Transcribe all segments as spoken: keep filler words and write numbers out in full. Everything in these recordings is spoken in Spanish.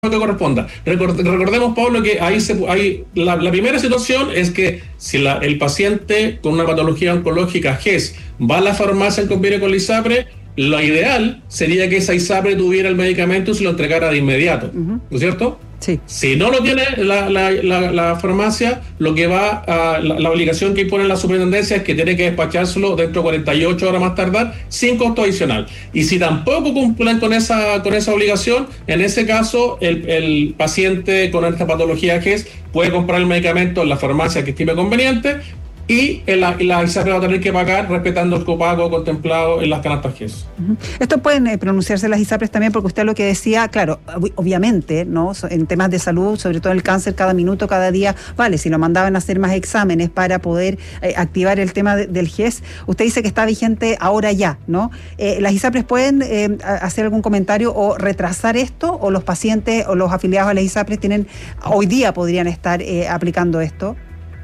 que corresponda. Record, recordemos, Pablo, que ahí se, hay, la, la primera situación es que si la, el paciente con una patología oncológica G E S va a la farmacia en convenio con la ISAPRE, lo ideal sería que esa ISAPRE tuviera el medicamento y se lo entregara de inmediato, uh-huh. ¿no es cierto? Sí. Si no lo tiene la, la, la, la farmacia, lo que va a la, la obligación que impone la superintendencia es que tiene que despachárselo dentro de cuarenta y ocho horas más tardar, sin costo adicional. Y si tampoco cumplen con esa con esa obligación, en ese caso el, el paciente con esta patología G E S puede comprar el medicamento en la farmacia que estime conveniente y la, la ISAPRE va a tener que pagar respetando el copago contemplado en las canastas G E S. Uh-huh. Esto pueden eh, pronunciarse las ISAPRES también, porque usted lo que decía, claro, obviamente, ¿no? En temas de salud, sobre todo el cáncer, cada minuto, cada día, vale, si lo mandaban a hacer más exámenes para poder eh, activar el tema de, del G E S, usted dice que está vigente ahora ya, ¿no? Eh, ¿Las ISAPRES pueden eh, hacer algún comentario o retrasar esto, o los pacientes o los afiliados a las ISAPRES tienen, hoy día podrían estar eh, aplicando esto?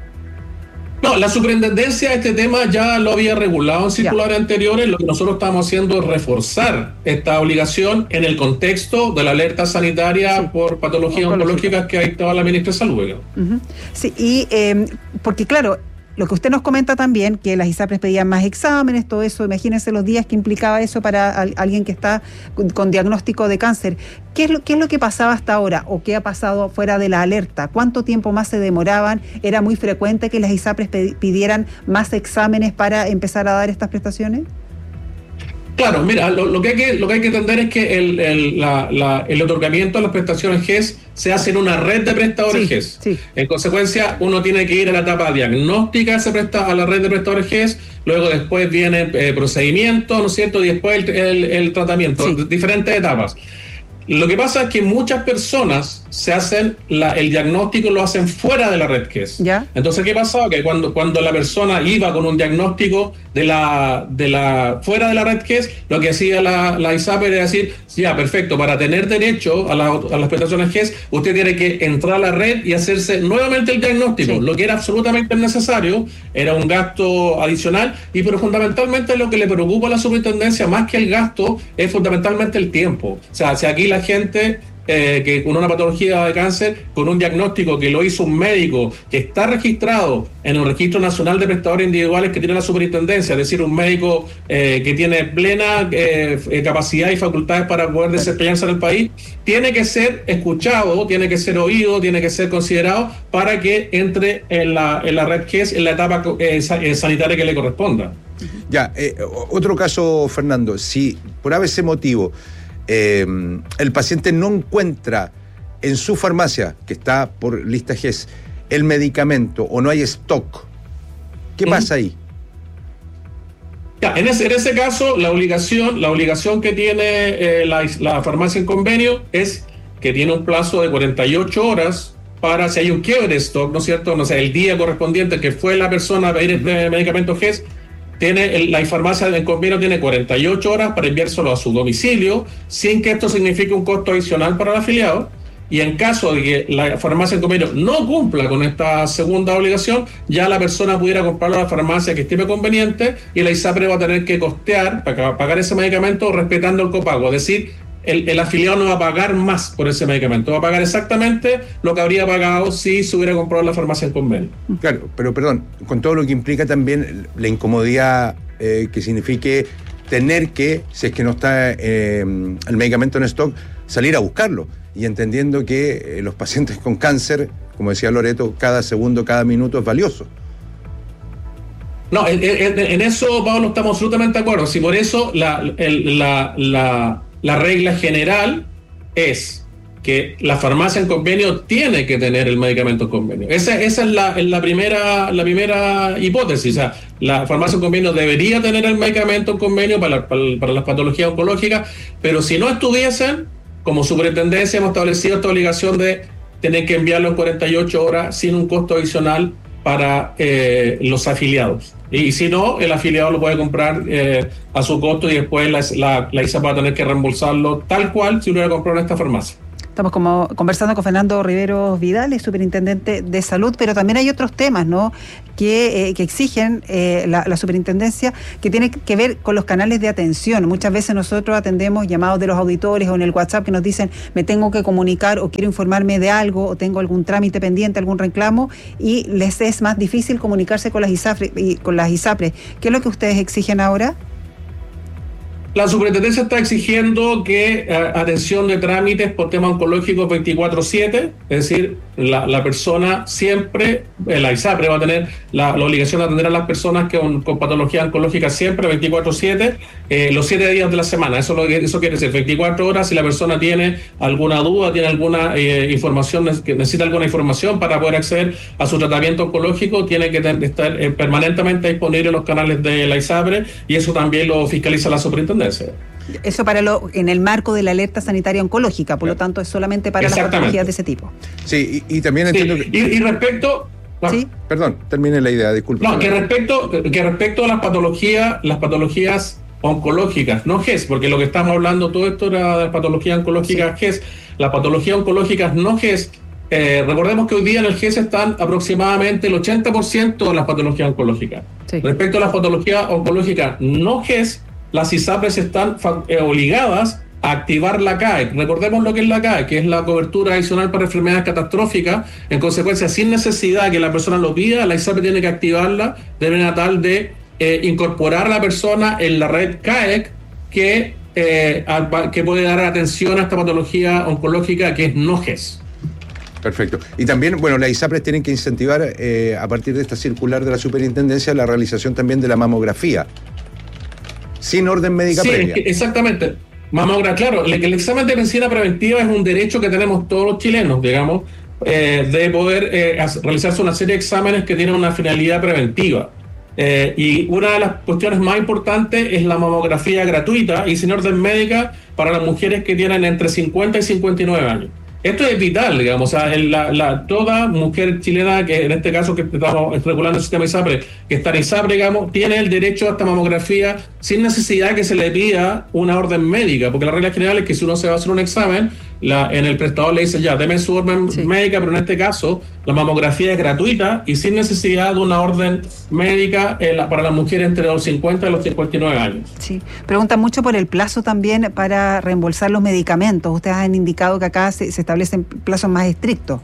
No, la superintendencia este tema ya lo había regulado en circulares anteriores. Lo que nosotros estamos haciendo es reforzar esta obligación en el contexto de la alerta sanitaria sí. por patologías oncológicas que ha dictado la ministra de Salud. Uh-huh. Sí, y eh, porque claro, lo que usted nos comenta también, que las ISAPRES pedían más exámenes, todo eso, imagínense los días que implicaba eso para a, alguien que está con, con diagnóstico de cáncer. ¿Qué es, lo, ¿Qué es lo que pasaba hasta ahora o qué ha pasado fuera de la alerta? ¿Cuánto tiempo más se demoraban? ¿Era muy frecuente que las ISAPRES pidieran más exámenes para empezar a dar estas prestaciones? Claro, mira, lo, lo, que hay que, lo que hay que entender es que el, el, la, la, el otorgamiento de las prestaciones G E S se hace en una red de prestadores sí, G E S. Sí. En consecuencia, uno tiene que ir a la etapa diagnóstica, se presta a la red de prestadores G E S, luego después viene eh, procedimiento, ¿no es cierto? Y después el, el, el tratamiento, sí. diferentes etapas. Lo que pasa es que muchas personas se hacen la, el diagnóstico lo hacen fuera de la red G E S. ¿Ya? Entonces, ¿qué pasaba? Que cuando, cuando la persona iba con un diagnóstico de la, de la fuera de la red G E S, lo que hacía la, la ISAPRE era decir, ya, perfecto, para tener derecho a, la, a las prestaciones G E S, usted tiene que entrar a la red y hacerse nuevamente el diagnóstico. Sí. Lo que era absolutamente necesario, era un gasto adicional, y pero fundamentalmente lo que le preocupa a la superintendencia, más que el gasto, es fundamentalmente el tiempo. O sea, si aquí la gente eh, que con una patología de cáncer, con un diagnóstico que lo hizo un médico que está registrado en el Registro Nacional de Prestadores Individuales que tiene la superintendencia, es decir, un médico eh, que tiene plena eh, capacidad y facultades para poder desempeñarse en el país, tiene que ser escuchado, tiene que ser oído, tiene que ser considerado para que entre en la, en la red G E S, en la etapa eh, sanitaria que le corresponda. Ya, eh, otro caso, Fernando, si por A B C motivo Eh, el paciente no encuentra en su farmacia, que está por lista G E S, el medicamento o no hay stock, ¿qué ¿Mm? pasa ahí? Ya, en, ese, en ese caso, la obligación, la obligación que tiene eh, la, la farmacia en convenio es que tiene un plazo de cuarenta y ocho horas para, si hay un quiebre de stock, ¿no es cierto? No sé, el día correspondiente que fue la persona a pedir el medicamento G E S, tiene el, la farmacia en convenio tiene cuarenta y ocho horas para enviárselo a su domicilio sin que esto signifique un costo adicional para el afiliado, y en caso de que la farmacia en convenio no cumpla con esta segunda obligación, ya la persona pudiera comprarlo a la farmacia que estime conveniente y la ISAPRE va a tener que costear para pagar ese medicamento respetando el copago, es decir, El, el afiliado no va a pagar más por ese medicamento, va a pagar exactamente lo que habría pagado si se hubiera comprado en la farmacia en convenio. Claro, pero perdón, con todo lo que implica también la incomodidad eh, que signifique tener que, si es que no está eh, el medicamento en stock, salir a buscarlo, y entendiendo que eh, los pacientes con cáncer, como decía Loreto, cada segundo, cada minuto es valioso. No, en, en, en eso, Pablo, estamos absolutamente de acuerdo. Si por eso la, el, la, la La regla general es que la farmacia en convenio tiene que tener el medicamento en convenio. Esa, esa es la, la, primera, la primera hipótesis. O sea, la farmacia en convenio debería tener el medicamento en convenio para, para, para las patologías oncológicas, pero si no estuviesen, como superintendencia hemos establecido esta obligación de tener que enviarlo en cuarenta y ocho horas sin un costo adicional para eh, los afiliados. Y si no, el afiliado lo puede comprar eh, a su costo y después la, la, la ISAPRE va a tener que reembolsarlo tal cual si lo hubiera comprado en esta farmacia. Estamos como conversando con Fernando Riveros Vidal, es superintendente de salud, pero también hay otros temas, ¿no?, que, eh, que exigen eh, la, la superintendencia, que tiene que ver con los canales de atención. Muchas veces nosotros atendemos llamados de los auditores o en el WhatsApp que nos dicen me tengo que comunicar o quiero informarme de algo o tengo algún trámite pendiente, algún reclamo, y les es más difícil comunicarse con las ISAPRES. Y con las ISAPRES. ¿Qué es lo que ustedes exigen ahora? La superintendencia está exigiendo que eh, atención de trámites por temas oncológicos veinticuatro siete, es decir, la, la persona siempre, eh, la ISAPRE va a tener la, la obligación de atender a las personas que con, con patología oncológica siempre veinticuatro siete, eh, los siete días de la semana. Eso, lo, eso quiere decir veinticuatro horas. Si la persona tiene alguna duda, tiene alguna eh, información, que necesita alguna información para poder acceder a su tratamiento oncológico, tiene que tener, estar eh, permanentemente disponible en los canales de la ISAPRE, y eso también lo fiscaliza la superintendencia. Eso para lo en el marco de la alerta sanitaria oncológica, por lo tanto es solamente para las patologías de ese tipo. Sí, y, y también entiendo sí, que... y, y respecto... Ah, ¿sí? Perdón, termine la idea, disculpe. No, que respecto, que respecto a las patologías, las patologías oncológicas, no G E S, porque lo que estamos hablando, todo esto era de patologías oncológicas sí. G E S, las patologías oncológicas no G E S, eh, recordemos que hoy día en el G E S están aproximadamente el ochenta por ciento de las patologías oncológicas. Sí. Respecto a las patologías oncológicas no G E S, las ISAPRES están eh, obligadas a activar la C A E. Recordemos lo que es la C A E, que es la cobertura adicional para enfermedades catastróficas. En consecuencia, sin necesidad que la persona lo pida, la ISAPRE tiene que activarla de manera tal de eh, incorporar a la persona en la red C A E que, eh, a, que puede dar atención a esta patología oncológica que es no G E S. Perfecto. Y también, bueno, las ISAPRES tienen que incentivar eh, a partir de esta circular de la superintendencia la realización también de la mamografía. Sin orden médica sí, previa. Exactamente. Mamografía, claro, el, el examen de medicina preventiva es un derecho que tenemos todos los chilenos, digamos, eh, de poder eh, realizarse una serie de exámenes que tienen una finalidad preventiva. Eh, y una de las cuestiones más importantes es la mamografía gratuita y sin orden médica para las mujeres que tienen entre cincuenta y cincuenta y nueve años. Esto es vital, digamos, o sea, la, la, toda mujer chilena, que en este caso que estamos regulando el sistema ISAPRE, que está en ISAPRE, digamos, tiene el derecho a esta mamografía sin necesidad que se le pida una orden médica, porque la regla general es que si uno se va a hacer un examen, la, en el prestador le dice ya, deme su orden sí. médica, pero en este caso la mamografía es gratuita y sin necesidad de una orden médica eh, la, para las mujeres entre los cincuenta y los cincuenta y nueve años. Sí, preguntan mucho por el plazo también para reembolsar los medicamentos. Ustedes han indicado que acá se, se establecen plazos más estrictos.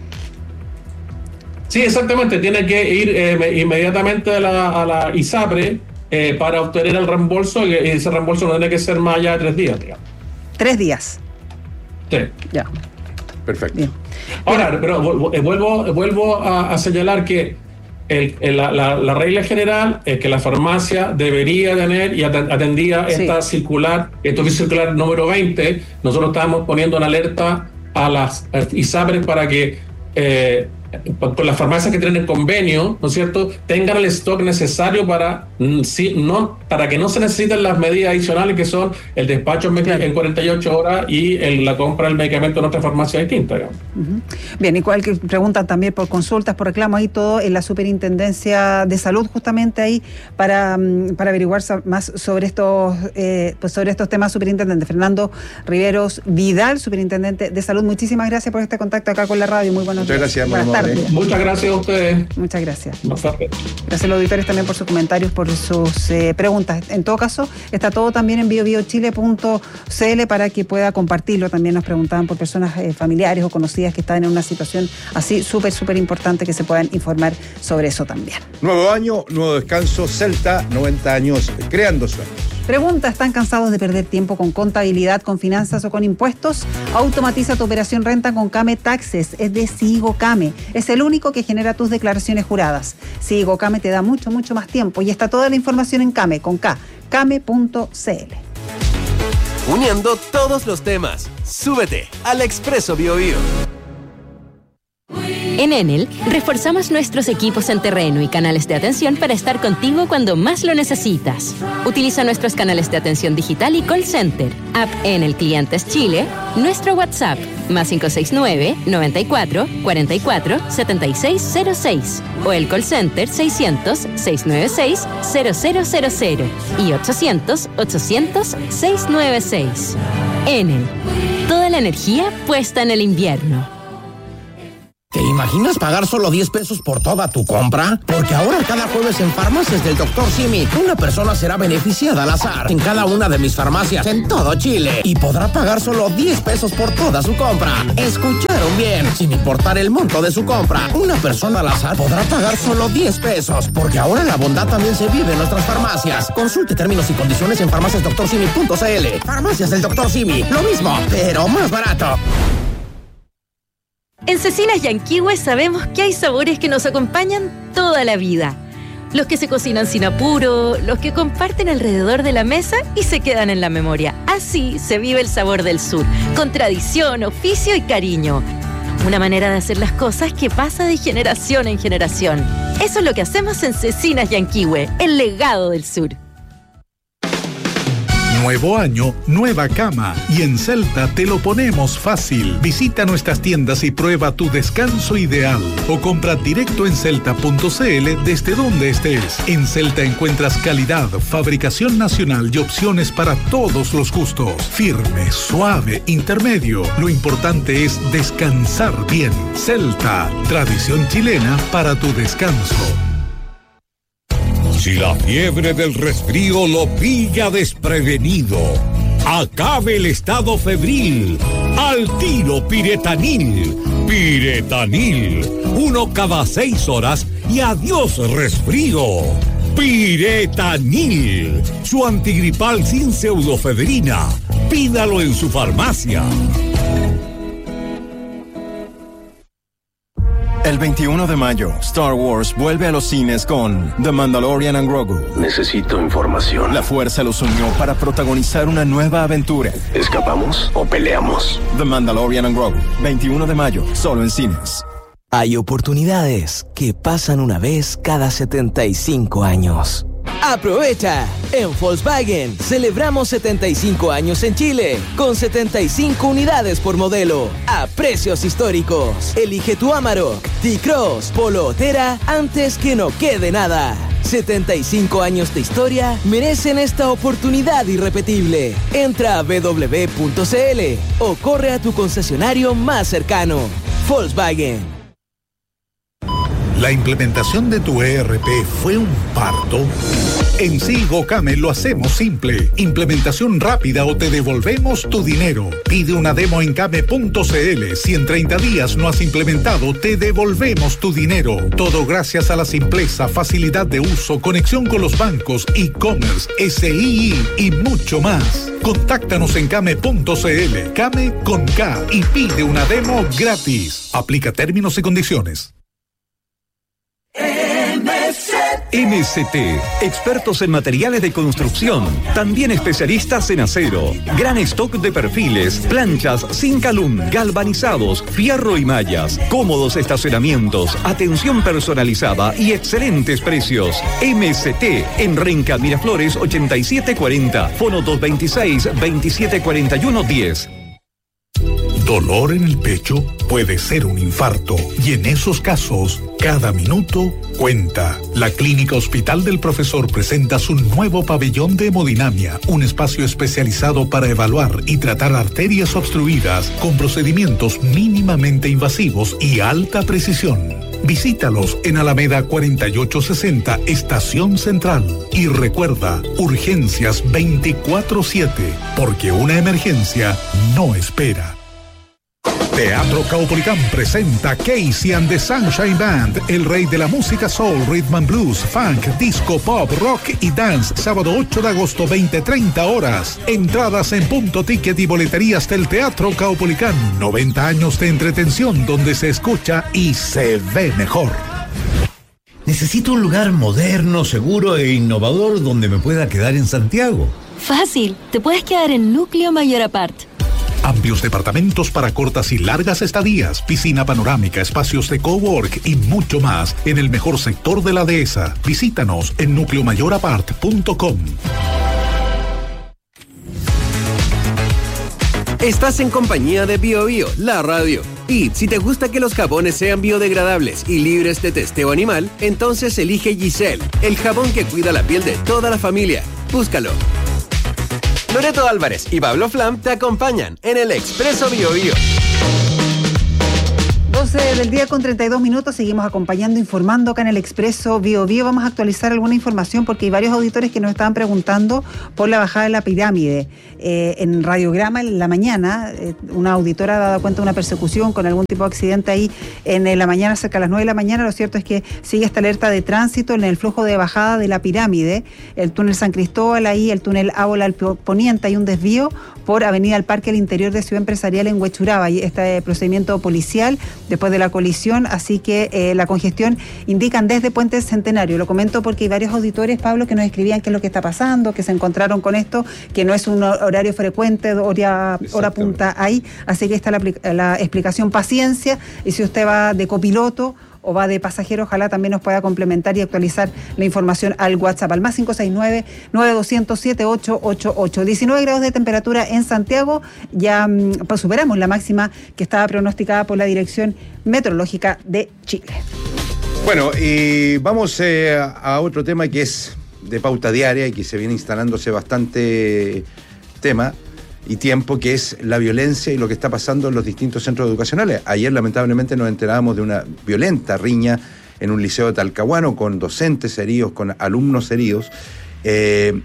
Sí, exactamente, tiene que ir eh, inmediatamente a la, a la ISAPRE eh, para obtener el reembolso, y ese reembolso no tiene que ser más allá de tres días, digamos. ¿Tres días? Sí. Ya. Perfecto. Bien. Ahora, pero vuelvo, vuelvo a, a señalar que el, el, la, la, la regla general es que la farmacia debería tener y atendía sí. esta circular, esto es circular número veinte. Nosotros estábamos poniendo en alerta a las ISAPRES para que eh, con las farmacias que tienen el convenio, ¿no es cierto?, tengan el stock necesario para, si, no, para que no se necesiten las medidas adicionales que son el despacho en, claro. en cuarenta y ocho horas y el, la compra del medicamento en otra farmacia distinta, digamos. Uh-huh. Bien, igual que preguntan también por consultas, por reclamos, ahí todo en la Superintendencia de Salud, justamente ahí para, para averiguar más sobre estos, eh, pues sobre estos temas. Superintendente Fernando Riveros Vidal, Superintendente de Salud, muchísimas gracias por este contacto acá con la radio. Muy buenos días. Muchas gracias. Buenas tardes. Muchas gracias a ustedes. Muchas gracias. Más tarde. Gracias a los auditores también por sus comentarios, por sus eh, preguntas. En todo caso, está todo también en bio bio chile punto c l para que pueda compartirlo. También nos preguntaban por personas eh, familiares o conocidas que están en una situación así súper, súper importante, que se puedan informar sobre eso también. Nuevo año, nuevo descanso. Celta, noventa años creando sueños. Pregunta, ¿están cansados de perder tiempo con contabilidad, con finanzas o con impuestos? Automatiza tu operación renta con Came Taxes, es de Sigo Came. Es el único que genera tus declaraciones juradas. Sigo Came te da mucho, mucho más tiempo y está toda la información en Came, con K, came punto c l. Uniendo todos los temas, súbete al Expreso Bio Bio. En Enel, reforzamos nuestros equipos en terreno y canales de atención para estar contigo cuando más lo necesitas. Utiliza nuestros canales de atención digital y call center, app Enel Clientes Chile, nuestro WhatsApp, más cinco seis nueve, noventa y cuatro, cuarenta y cuatro, setenta y seis cero seis, o el call center seiscientos, seiscientos noventa y seis, cero cero cero cero y ochocientos, ochocientos, seiscientos noventa y seis. Enel. Toda la energía puesta en el invierno. ¿Te imaginas pagar solo diez pesos por toda tu compra? Porque ahora cada jueves en Farmacias del doctor Simi, una persona será beneficiada al azar en cada una de mis farmacias en todo Chile y podrá pagar solo diez pesos por toda su compra. ¿Escucharon bien? Sin importar el monto de su compra, una persona al azar podrá pagar solo diez pesos, porque ahora la bondad también se vive en nuestras farmacias. Consulte términos y condiciones en farmacias doctor simi punto c l. Farmacias del doctor Simi, lo mismo, pero más barato. En Cecinas Yanquihue sabemos que hay sabores que nos acompañan toda la vida. Los que se cocinan sin apuro, los que comparten alrededor de la mesa y se quedan en la memoria. Así se vive el sabor del sur, con tradición, oficio y cariño. Una manera de hacer las cosas que pasa de generación en generación. Eso es lo que hacemos en Cecinas Yanquihue, el legado del sur. Nuevo año, nueva cama. Y en Celta te lo ponemos fácil. Visita nuestras tiendas y prueba tu descanso ideal. O compra directo en celta punto c l desde donde estés. En Celta encuentras calidad, fabricación nacional y opciones para todos los gustos. Firme, suave, intermedio. Lo importante es descansar bien. Celta, tradición chilena para tu descanso. Si la fiebre del resfrío lo pilla desprevenido, acabe el estado febril. Al tiro Piretanil. Piretanil. Uno cada seis horas y adiós resfrío. Piretanil. Su antigripal sin pseudofedrina. Pídalo en su farmacia. El veintiuno de mayo, Star Wars vuelve a los cines con The Mandalorian and Grogu. Necesito información. La fuerza los unió para protagonizar una nueva aventura. ¿Escapamos o peleamos? The Mandalorian and Grogu, veintiuno de mayo, solo en cines. Hay oportunidades que pasan una vez cada setenta y cinco años. ¡Aprovecha! En Volkswagen celebramos setenta y cinco años en Chile, con setenta y cinco unidades por modelo, a precios históricos. Elige tu Amarok, T-Cross, Polo o Terra antes que no quede nada. setenta y cinco años de historia merecen esta oportunidad irrepetible. Entra a w w w punto c l o corre a tu concesionario más cercano. Volkswagen. ¿La implementación de tu E R P fue un parto? En Silgocame lo hacemos simple. Implementación rápida o te devolvemos tu dinero. Pide una demo en came punto c l. Si en treinta días no has implementado, te devolvemos tu dinero. Todo gracias a la simpleza, facilidad de uso, conexión con los bancos, e-commerce, S I I y mucho más. Contáctanos en came punto c l. Came con K y pide una demo gratis. Aplica términos y condiciones. M S T, expertos en materiales de construcción, también especialistas en acero, gran stock de perfiles, planchas, Zincalum, galvanizados, fierro y mallas, cómodos estacionamientos, atención personalizada y excelentes precios. M S T en Renca Miraflores ochenta y siete cuarenta, fono dos veintiséis, veintisiete cuarenta y uno diez. Dolor en el pecho puede ser un infarto y en esos casos, cada minuto cuenta. La Clínica Hospital del Profesor presenta su nuevo pabellón de hemodinamia, un espacio especializado para evaluar y tratar arterias obstruidas con procedimientos mínimamente invasivos y alta precisión. Visítalos en Alameda cuarenta y ocho sesenta, Estación Central. Y recuerda, urgencias veinticuatro siete, porque una emergencia no espera. Teatro Caupolicán presenta Casey and the Sunshine Band, el rey de la música soul, rhythm and blues, funk, disco, pop, rock y dance, sábado ocho de agosto, veinte treinta horas. Entradas en Punto Ticket y boleterías del Teatro Caupolicán. noventa años de entretención donde se escucha y se ve mejor. Necesito un lugar moderno, seguro e innovador donde me pueda quedar en Santiago. Fácil, te puedes quedar en Núcleo Mayor Apart. Amplios departamentos para cortas y largas estadías, piscina panorámica, espacios de cowork y mucho más en el mejor sector de la dehesa. Visítanos en núcleo mayor apart punto com. Estás en compañía de Bio Bio, la radio. Y si te gusta que los jabones sean biodegradables y libres de testeo animal, entonces elige Giselle, el jabón que cuida la piel de toda la familia. Búscalo. Loreto Álvarez y Pablo Flam te acompañan en el Expreso BioBio. doce del día con treinta y dos minutos, seguimos acompañando, informando acá en el Expreso BioBio. Vamos a actualizar alguna información porque hay varios auditores que nos estaban preguntando por la bajada de la pirámide. Eh, en Radiograma, en la mañana, eh, una auditora ha dado cuenta de una persecución con algún tipo de accidente ahí en, en la mañana, cerca de las nueve de la mañana. Lo cierto es que sigue esta alerta de tránsito en el flujo de bajada de la pirámide. El túnel San Cristóbal, ahí el túnel Ábola al Poniente, hay un desvío por Avenida al Parque al interior de Ciudad Empresarial en Huechuraba. Y este procedimiento policial después de la colisión, así que eh, la congestión indican desde Puente Centenario. Lo comento porque hay varios auditores, Pablo, que nos escribían qué es lo que está pasando, que se encontraron con esto, que no es un horario frecuente, hora, hora punta ahí, así que está la, la explicación, paciencia, y si usted va de copiloto o va de pasajero, ojalá también nos pueda complementar y actualizar la información al WhatsApp, al más cinco seis nueve, nueve dos cero cero, siete ocho ocho ocho. diecinueve grados de temperatura en Santiago, ya pues, superamos la máxima que estaba pronosticada por la Dirección Meteorológica de Chile. Bueno, y vamos eh, a otro tema que es de pauta diaria y que se viene instalándose bastante tema y tiempo, que es la violencia y lo que está pasando en los distintos centros educacionales. Ayer, lamentablemente, nos enterábamos de una violenta riña en un liceo de Talcahuano, con docentes heridos, con alumnos heridos. Eh,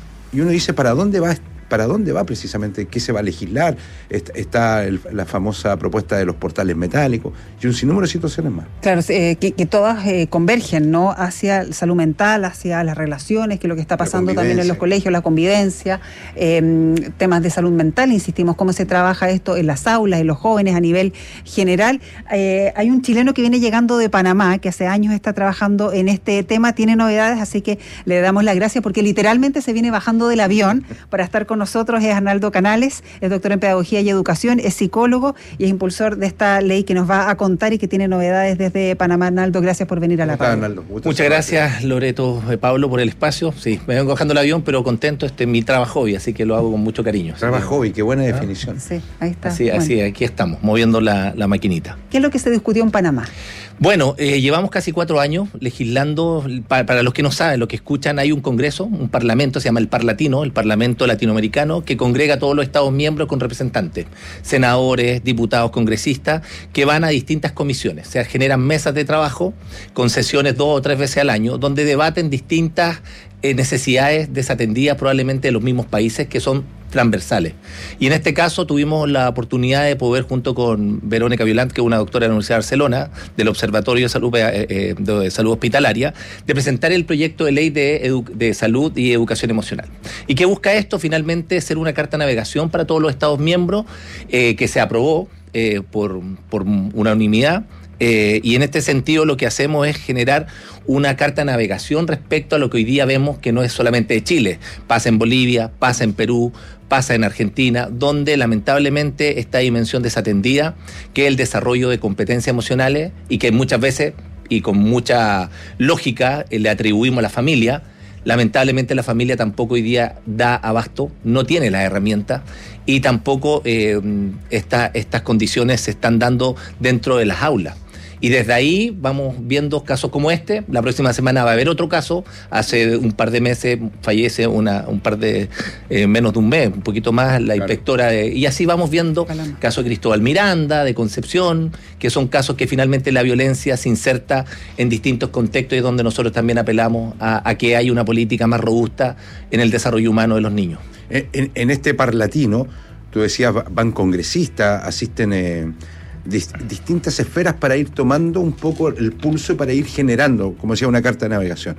y uno dice, ¿para dónde va ¿Para dónde va precisamente? ¿Qué se va a legislar? Está el, la famosa propuesta de los portales metálicos y un sinnúmero de situaciones más. Claro, eh, que, que todas eh, convergen, ¿no?, hacia salud mental, hacia las relaciones, que es lo que está pasando también en los colegios, la convivencia, eh, temas de salud mental, insistimos, cómo se trabaja esto en las aulas, en los jóvenes a nivel general. Eh, hay un chileno que viene llegando de Panamá, que hace años está trabajando en este tema, tiene novedades, así que le damos las gracias porque literalmente se viene bajando del avión para estar con nosotros. Es Arnaldo Canales, es doctor en Pedagogía y Educación, es psicólogo y es impulsor de esta ley que nos va a contar y que tiene novedades desde Panamá. Arnaldo, gracias por venir a la radio. Muchas gracias, Loreto, eh, Pablo, por el espacio. Sí, me vengo bajando el avión, pero contento, este es mi trabajo hoy, así que lo hago con mucho cariño. Trabajo hoy, qué buena definición. Sí, ahí está. Así, bueno. así aquí estamos, moviendo la, la maquinita. ¿Qué es lo que se discutió en Panamá? Bueno, eh, llevamos casi cuatro años legislando. Para, para los que no saben, los que escuchan, hay un congreso, un parlamento, se llama el Parlatino, el Parlamento Latinoamericano, que congrega a todos los Estados miembros con representantes, senadores, diputados, congresistas, que van a distintas comisiones. O sea, generan mesas de trabajo con sesiones dos o tres veces al año, donde debaten distintas eh, necesidades desatendidas probablemente de los mismos países, que son transversales. Y en este caso tuvimos la oportunidad de poder, junto con Verónica Violant, que es una doctora de la Universidad de Barcelona, del Observatorio de Salud, eh, de Salud Hospitalaria, de presentar el proyecto de ley de, edu- de salud y educación emocional. ¿Y qué busca esto? Finalmente ser una carta de navegación para todos los Estados miembros, eh, que se aprobó eh, por, por unanimidad. Eh, y en este sentido lo que hacemos es generar una carta de navegación respecto a lo que hoy día vemos que no es solamente de Chile, pasa en Bolivia, pasa en Perú, pasa en Argentina, donde lamentablemente esta dimensión desatendida, que es el desarrollo de competencias emocionales y que muchas veces, y con mucha lógica, eh, le atribuimos a la familia. Lamentablemente la familia tampoco hoy día da abasto, no tiene las herramientas y tampoco eh, esta, estas condiciones se están dando dentro de las aulas. Y desde ahí vamos viendo casos como este. La próxima semana va a haber otro caso. Hace un par de meses fallece una, un par de, eh, menos de un mes, un poquito más, la claro. inspectora. De, y así vamos viendo Calama. Casos de Cristóbal Miranda, de Concepción, que son casos que finalmente la violencia se inserta en distintos contextos y donde nosotros también apelamos a, a que haya una política más robusta en el desarrollo humano de los niños. En, en este Parlatino, tú decías, van congresistas, asisten... Eh, distintas esferas para ir tomando un poco el pulso y para ir generando, como decía, una carta de navegación.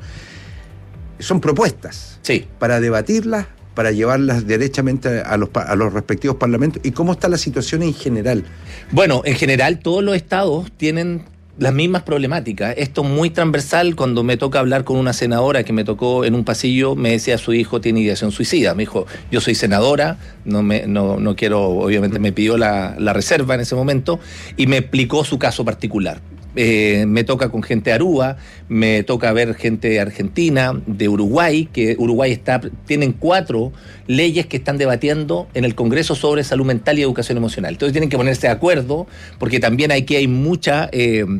Son propuestas sí. para debatirlas, para llevarlas derechamente a los, a los respectivos parlamentos. ¿Y cómo está la situación en general? Bueno, en general todos los estados tienen las mismas problemáticas. Esto es muy transversal. Cuando me toca hablar con una senadora que me tocó en un pasillo, me decía su hijo tiene ideación suicida. Me dijo, yo soy senadora, no me no, no quiero, obviamente me pidió la, la reserva en ese momento y me explicó su caso particular. Eh, me toca con gente de Aruba, me toca ver gente de Argentina, de Uruguay, que Uruguay está, tienen cuatro leyes que están debatiendo en el Congreso sobre salud mental y educación emocional. Entonces tienen que ponerse de acuerdo, porque también aquí hay mucha... Eh,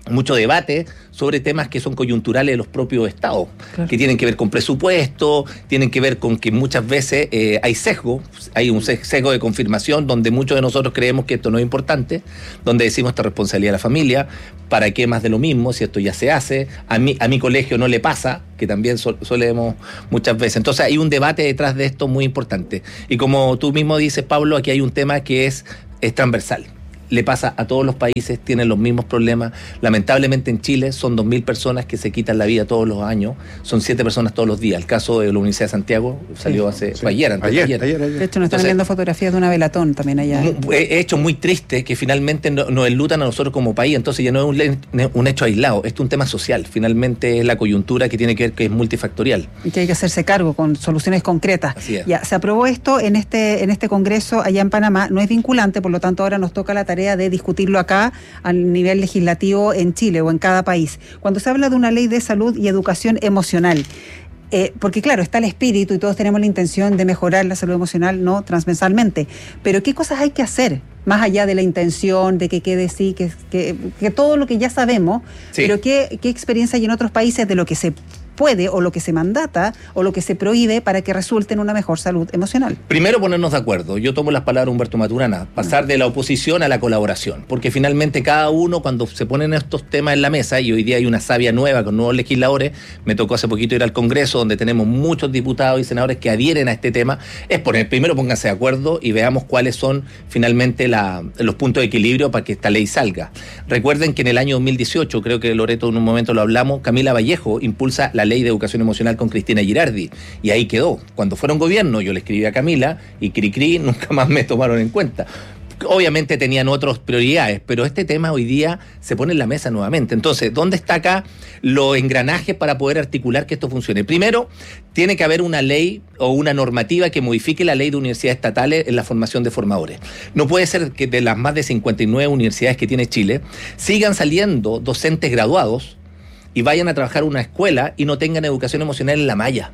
mucho debate sobre temas que son coyunturales de los propios estados, claro, que tienen que ver con presupuesto, tienen que ver con que muchas veces eh, hay sesgo, hay un sesgo de confirmación donde muchos de nosotros creemos que esto no es importante, donde decimos esta responsabilidad de la familia, ¿para qué más de lo mismo si esto ya se hace? A mí, a mi colegio no le pasa, que también so, solemos muchas veces. Entonces hay un debate detrás de esto muy importante. Y como tú mismo dices, Pablo, aquí hay un tema que es, es transversal. Le pasa a todos los países, tienen los mismos problemas. Lamentablemente en Chile son dos mil personas que se quitan la vida todos los años, son siete personas todos los días. El caso de la Universidad de Santiago salió sí, hace sí. ayer, antes ayer, ayer. ayer, ayer. De hecho nos están viendo fotografías de una velatón también allá. He hecho muy triste que finalmente nos no enlutan a nosotros como país, entonces ya no es un, un hecho aislado, esto es un tema social, finalmente es la coyuntura que tiene que ver que es multifactorial. Y que hay que hacerse cargo con soluciones concretas. Así es. Ya, se aprobó esto en este, en este congreso allá en Panamá, no es vinculante, por lo tanto ahora nos toca la tarea de discutirlo acá a nivel legislativo en Chile o en cada país. Cuando se habla de una ley de salud y educación emocional, eh, porque claro, está el espíritu y todos tenemos la intención de mejorar la salud emocional, no transversalmente, pero ¿qué cosas hay que hacer? Más allá de la intención, de que quede sí, que, que, que todo lo que ya sabemos, sí. Pero ¿qué, qué experiencia hay en otros países de lo que se puede o lo que se mandata o lo que se prohíbe para que resulte en una mejor salud emocional? Primero ponernos de acuerdo. Yo tomo las palabras de Humberto Maturana, pasar de la oposición a la colaboración, porque finalmente cada uno cuando se ponen estos temas en la mesa, y hoy día hay una savia nueva con nuevos legisladores, me tocó hace poquito ir al Congreso donde tenemos muchos diputados y senadores que adhieren a este tema, es poner, primero pónganse de acuerdo y veamos cuáles son finalmente la, los puntos de equilibrio para que esta ley salga. Recuerden que en el año dos mil dieciocho, creo que Loreto en un momento lo hablamos, Camila Vallejo impulsa la ley de educación emocional con Cristina Girardi, y ahí quedó. Cuando fueron gobierno yo le escribí a Camila y cri cri nunca más me tomaron en cuenta. Obviamente tenían otras prioridades, pero este tema hoy día se pone en la mesa nuevamente. Entonces, ¿dónde está acá los engranajes para poder articular que esto funcione? Primero, tiene que haber una ley o una normativa que modifique la ley de universidades estatales en la formación de formadores. No puede ser que de las más de cincuenta y nueve universidades que tiene Chile, sigan saliendo docentes graduados y vayan a trabajar en una escuela y no tengan educación emocional en la malla.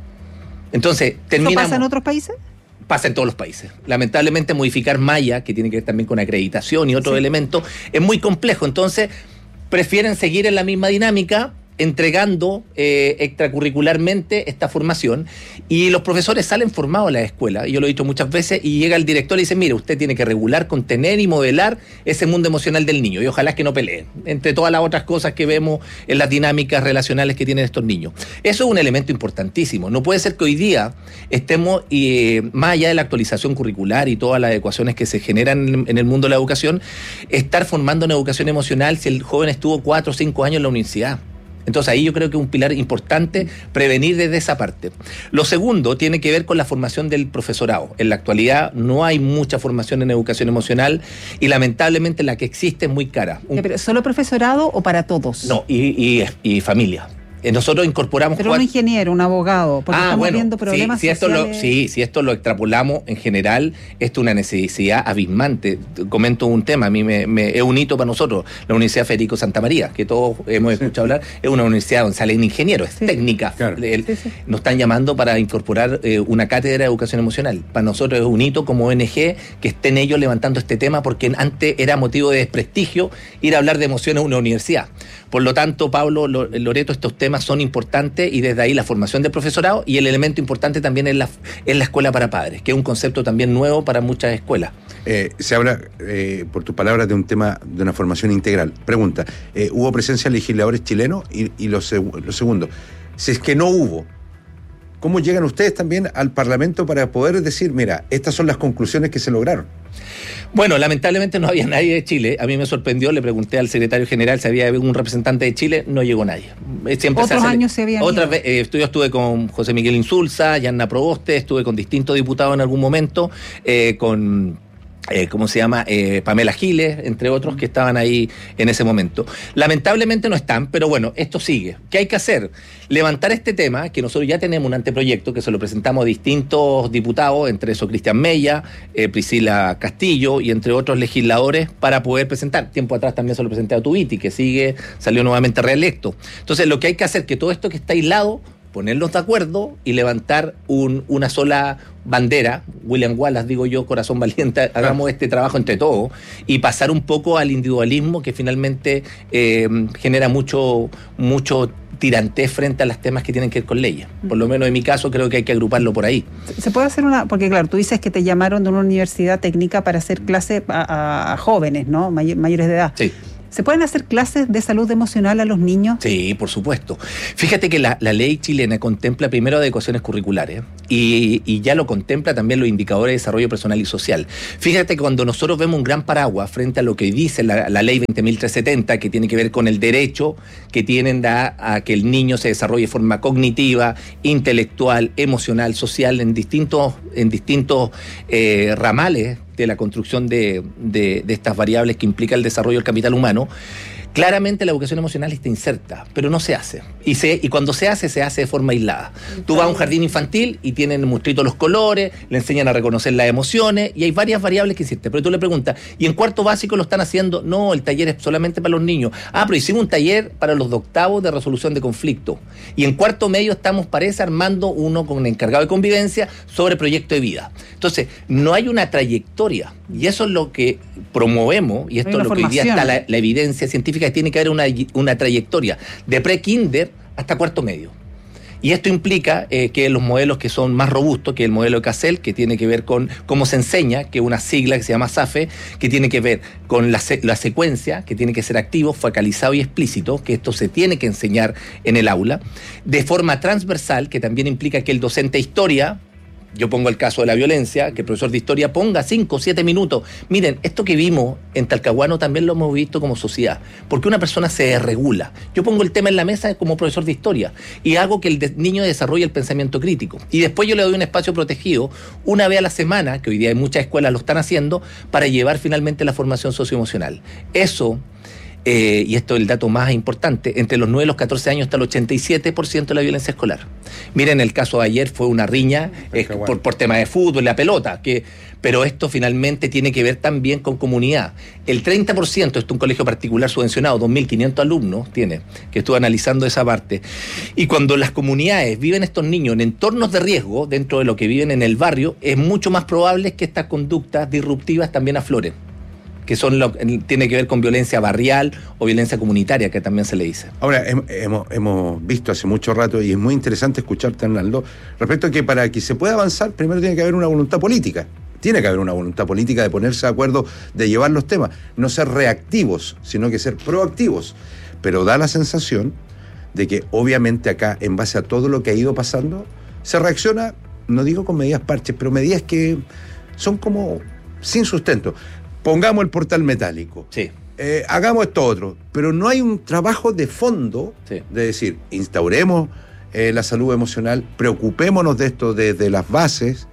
Entonces, terminamos... ¿Eso pasa en otros países? Pasa en todos los países. Lamentablemente, modificar malla, que tiene que ver también con acreditación y otros sí. elementos, es muy complejo. Entonces, prefieren seguir en la misma dinámica, entregando eh, extracurricularmente esta formación, y los profesores salen formados a la escuela, y yo lo he dicho muchas veces, y llega el director y dice, mire, usted tiene que regular, contener y modelar ese mundo emocional del niño, y ojalá que no peleen, entre todas las otras cosas que vemos en las dinámicas relacionales que tienen estos niños. Eso es un elemento importantísimo. No puede ser que hoy día estemos, eh, más allá de la actualización curricular y todas las adecuaciones que se generan en el mundo de la educación, estar formando en educación emocional si el joven estuvo cuatro o cinco años en la universidad. Entonces ahí yo creo que es un pilar importante prevenir desde esa parte. Lo segundo tiene que ver con la formación del profesorado. En la actualidad no hay mucha formación en educación emocional y lamentablemente la que existe es muy cara. Un... ¿Pero solo profesorado o para todos? No, y, y, y familia. Nosotros incorporamos... Pero cuatro... un ingeniero, un abogado, porque ah, estamos bueno, viendo problemas sí, si esto sociales... lo, sí, si esto lo extrapolamos en general, esto es una necesidad abismante. Comento un tema, a mí me, me, es un hito para nosotros. La Universidad Federico Santa María, que todos hemos escuchado sí. hablar, es una universidad donde salen ingenieros, es sí. técnica. Claro. El, sí, sí. Nos están llamando para incorporar eh, una cátedra de educación emocional. Para nosotros es un hito como O N G que estén ellos levantando este tema, porque antes era motivo de desprestigio ir a hablar de emociones en una universidad. Por lo tanto, Pablo, Loreto, estos temas son importantes, y desde ahí la formación del profesorado, y el elemento importante también es la, es la escuela para padres, que es un concepto también nuevo para muchas escuelas. Eh, se habla, eh, por tus palabras, de un tema de una formación integral. Pregunta, eh, ¿hubo presencia de legisladores chilenos? Y, y lo, seg- lo segundo, si es que no hubo, ¿cómo llegan ustedes también al Parlamento para poder decir, mira, estas son las conclusiones que se lograron? Bueno, lamentablemente no había nadie de Chile. A mí me sorprendió, le pregunté al secretario general si había un representante de Chile, no llegó nadie. Siempre Otros se hace, años se habían Otras veces, eh, yo estuve con José Miguel Insulza, Yanna Proboste, estuve con distintos diputados en algún momento, eh, con... Eh, ¿cómo se llama? Eh, Pamela Giles, entre otros, que estaban ahí en ese momento. Lamentablemente no están, pero bueno, esto sigue. ¿Qué hay que hacer? Levantar este tema, que nosotros ya tenemos un anteproyecto, que se lo presentamos a distintos diputados, entre esos Cristian Mella, eh, Priscila Castillo y entre otros legisladores, para poder presentar. Tiempo atrás también se lo presenté a Tubiti, que sigue, salió nuevamente reelecto. Entonces, lo que hay que hacer es que todo esto que está aislado ponernos de acuerdo y levantar un, una sola bandera, William Wallace, digo yo, corazón valiente, hagamos este trabajo entre todos y pasar un poco al individualismo que finalmente eh, genera mucho, mucho tirantez frente a los temas que tienen que ver con leyes. Por lo menos en mi caso creo que hay que agruparlo por ahí. Se puede hacer una, porque claro, tú dices que te llamaron de una universidad técnica para hacer clase a, a, a jóvenes, ¿no? May, mayores de edad. Sí. ¿Se pueden hacer clases de salud emocional a los niños? Sí, por supuesto. Fíjate que la, la ley chilena contempla primero adecuaciones curriculares y, y ya lo contempla también los indicadores de desarrollo personal y social. Fíjate que cuando nosotros vemos un gran paraguas frente a lo que dice la, la ley veinte mil trescientos setenta, que tiene que ver con el derecho que tienen a, a que el niño se desarrolle de forma cognitiva, intelectual, emocional, social, en distintos, en distintos eh, ramales de la construcción de, de, de estas variables que implica el desarrollo del capital humano, claramente la educación emocional está inserta, pero no se hace. Y, se, y cuando se hace, se hace de forma aislada. Tú vas a un jardín infantil y tienen mostrito los colores, le enseñan a reconocer las emociones y hay varias variables que existen. Pero tú le preguntas, ¿y en cuarto básico lo están haciendo? No, el taller es solamente para los niños. Ah, pero hicimos un taller para los de octavos de resolución de conflicto. Y en cuarto medio estamos, parece, armando uno con un encargado de convivencia sobre proyecto de vida. Entonces, no hay una trayectoria. Y eso es lo que promovemos, y esto es lo que hoy día está la, la evidencia científica, que tiene que haber una, una trayectoria de pre-kinder hasta cuarto medio. Y esto implica eh, que los modelos que son más robustos, que el modelo de Cassel, que tiene que ver con cómo se enseña, que es una sigla que se llama SAFE, que tiene que ver con la, la secuencia, que tiene que ser activo, focalizado y explícito, que esto se tiene que enseñar en el aula, de forma transversal, que también implica que el docente de historia, yo pongo el caso de la violencia, que el profesor de historia ponga cinco o siete minutos. Miren, esto que vimos en Talcahuano también lo hemos visto como sociedad, porque una persona se desregula. Yo pongo el tema en la mesa como profesor de historia y hago que el de- niño desarrolle el pensamiento crítico. Y después yo le doy un espacio protegido una vez a la semana, que hoy día hay muchas escuelas lo están haciendo, para llevar finalmente la formación socioemocional. Eso... Eh, y esto es el dato más importante, entre los nueve y los catorce años está el ochenta y siete por ciento de la violencia escolar. Miren, el caso de ayer fue una riña eh, por, por tema de fútbol, la pelota, que, pero esto finalmente tiene que ver también con comunidad. El treinta por ciento, esto es un colegio particular subvencionado, dos mil quinientos alumnos tiene, que estuvo analizando esa parte. Y cuando las comunidades viven estos niños en entornos de riesgo, dentro de lo que viven en el barrio, es mucho más probable que estas conductas disruptivas también afloren, que son lo, tiene que ver con violencia barrial o violencia comunitaria, que también se le dice. Ahora, hemos, hemos visto hace mucho rato, y es muy interesante escucharte, Arnaldo, respecto a que para que se pueda avanzar, primero tiene que haber una voluntad política. Tiene que haber una voluntad política de ponerse de acuerdo, de llevar los temas. No ser reactivos, sino que ser proactivos. Pero da la sensación de que, obviamente, acá, en base a todo lo que ha ido pasando, se reacciona, no digo con medidas parches, pero medidas que son como sin sustento. Pongamos el portal metálico, sí. eh, hagamos esto otro, pero no hay un trabajo de fondo, sí, de decir, instauremos eh, la salud emocional, preocupémonos de esto desde las bases.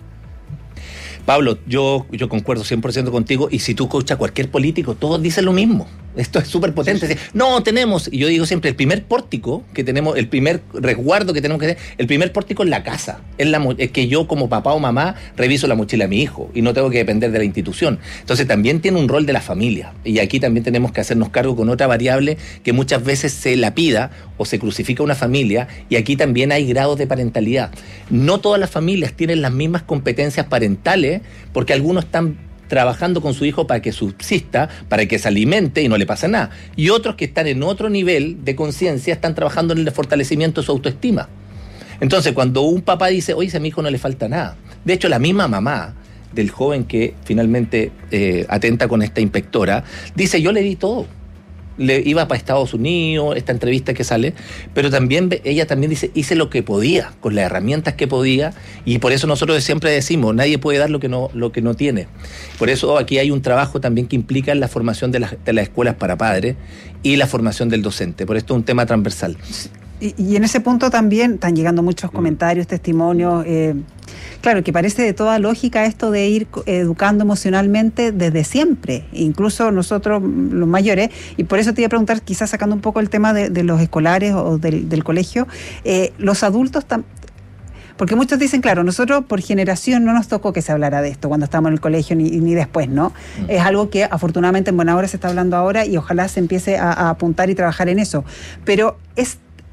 Pablo, yo, yo concuerdo cien por ciento contigo, y si tú escuchas a cualquier político, todos dicen lo mismo. Esto es súper potente. Sí, sí. No, tenemos, y yo digo siempre, el primer pórtico que tenemos, el primer resguardo que tenemos que tener, el primer pórtico es la casa. Es, la, es que yo como papá o mamá reviso la mochila de mi hijo y no tengo que depender de la institución. Entonces también tiene un rol de la familia. Y aquí también tenemos que hacernos cargo con otra variable que muchas veces se lapida o se crucifica una familia, y aquí también hay grados de parentalidad. No todas las familias tienen las mismas competencias parentales, porque algunos están trabajando con su hijo para que subsista, para que se alimente y no le pase nada. Y otros que están en otro nivel de conciencia están trabajando en el fortalecimiento de su autoestima. Entonces, cuando un papá dice, oye, a mi hijo no le falta nada. De hecho, la misma mamá del joven que finalmente eh, atenta con esta inspectora, dice, yo le di todo. Le iba para Estados Unidos, esta entrevista que sale, pero también ella también dice, hice lo que podía, con las herramientas que podía, y por eso nosotros siempre decimos, nadie puede dar lo que no, lo que no tiene. Por eso aquí hay un trabajo también que implica la formación de las, de las escuelas para padres y la formación del docente, por esto es un tema transversal. Y, y en ese punto también están llegando muchos comentarios, testimonios, eh, claro, que parece de toda lógica esto de ir educando emocionalmente desde siempre, incluso nosotros los mayores, y por eso te iba a preguntar, quizás sacando un poco el tema de, de los escolares o del, del colegio, eh, los adultos también. Porque muchos dicen, claro, nosotros por generación no nos tocó que se hablara de esto cuando estábamos en el colegio ni, ni después, ¿no? Mm. Es algo que afortunadamente en buena hora se está hablando ahora y ojalá se empiece a, a apuntar y trabajar en eso. Pero es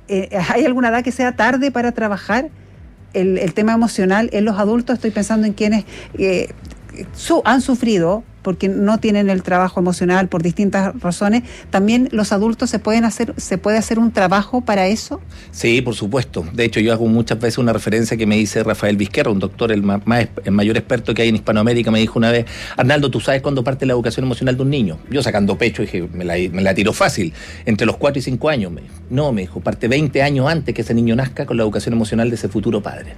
eh, ¿hay alguna edad que sea tarde para trabajar el, el tema emocional en los adultos? Estoy pensando en quienes eh, su, han sufrido porque no tienen el trabajo emocional por distintas razones. ¿También los adultos se pueden hacer, se puede hacer un trabajo para eso? Sí, por supuesto. De hecho, yo hago muchas veces una referencia que me dice Rafael Vizquerra, un doctor, el, más, el mayor experto que hay en Hispanoamérica, me dijo una vez: Arnaldo, ¿tú sabes cuándo parte la educación emocional de un niño? Yo sacando pecho dije, me la, me la tiró fácil, entre los cuatro y cinco años. Me dijo. No, me dijo, parte veinte años antes que ese niño nazca con la educación emocional de ese futuro padre.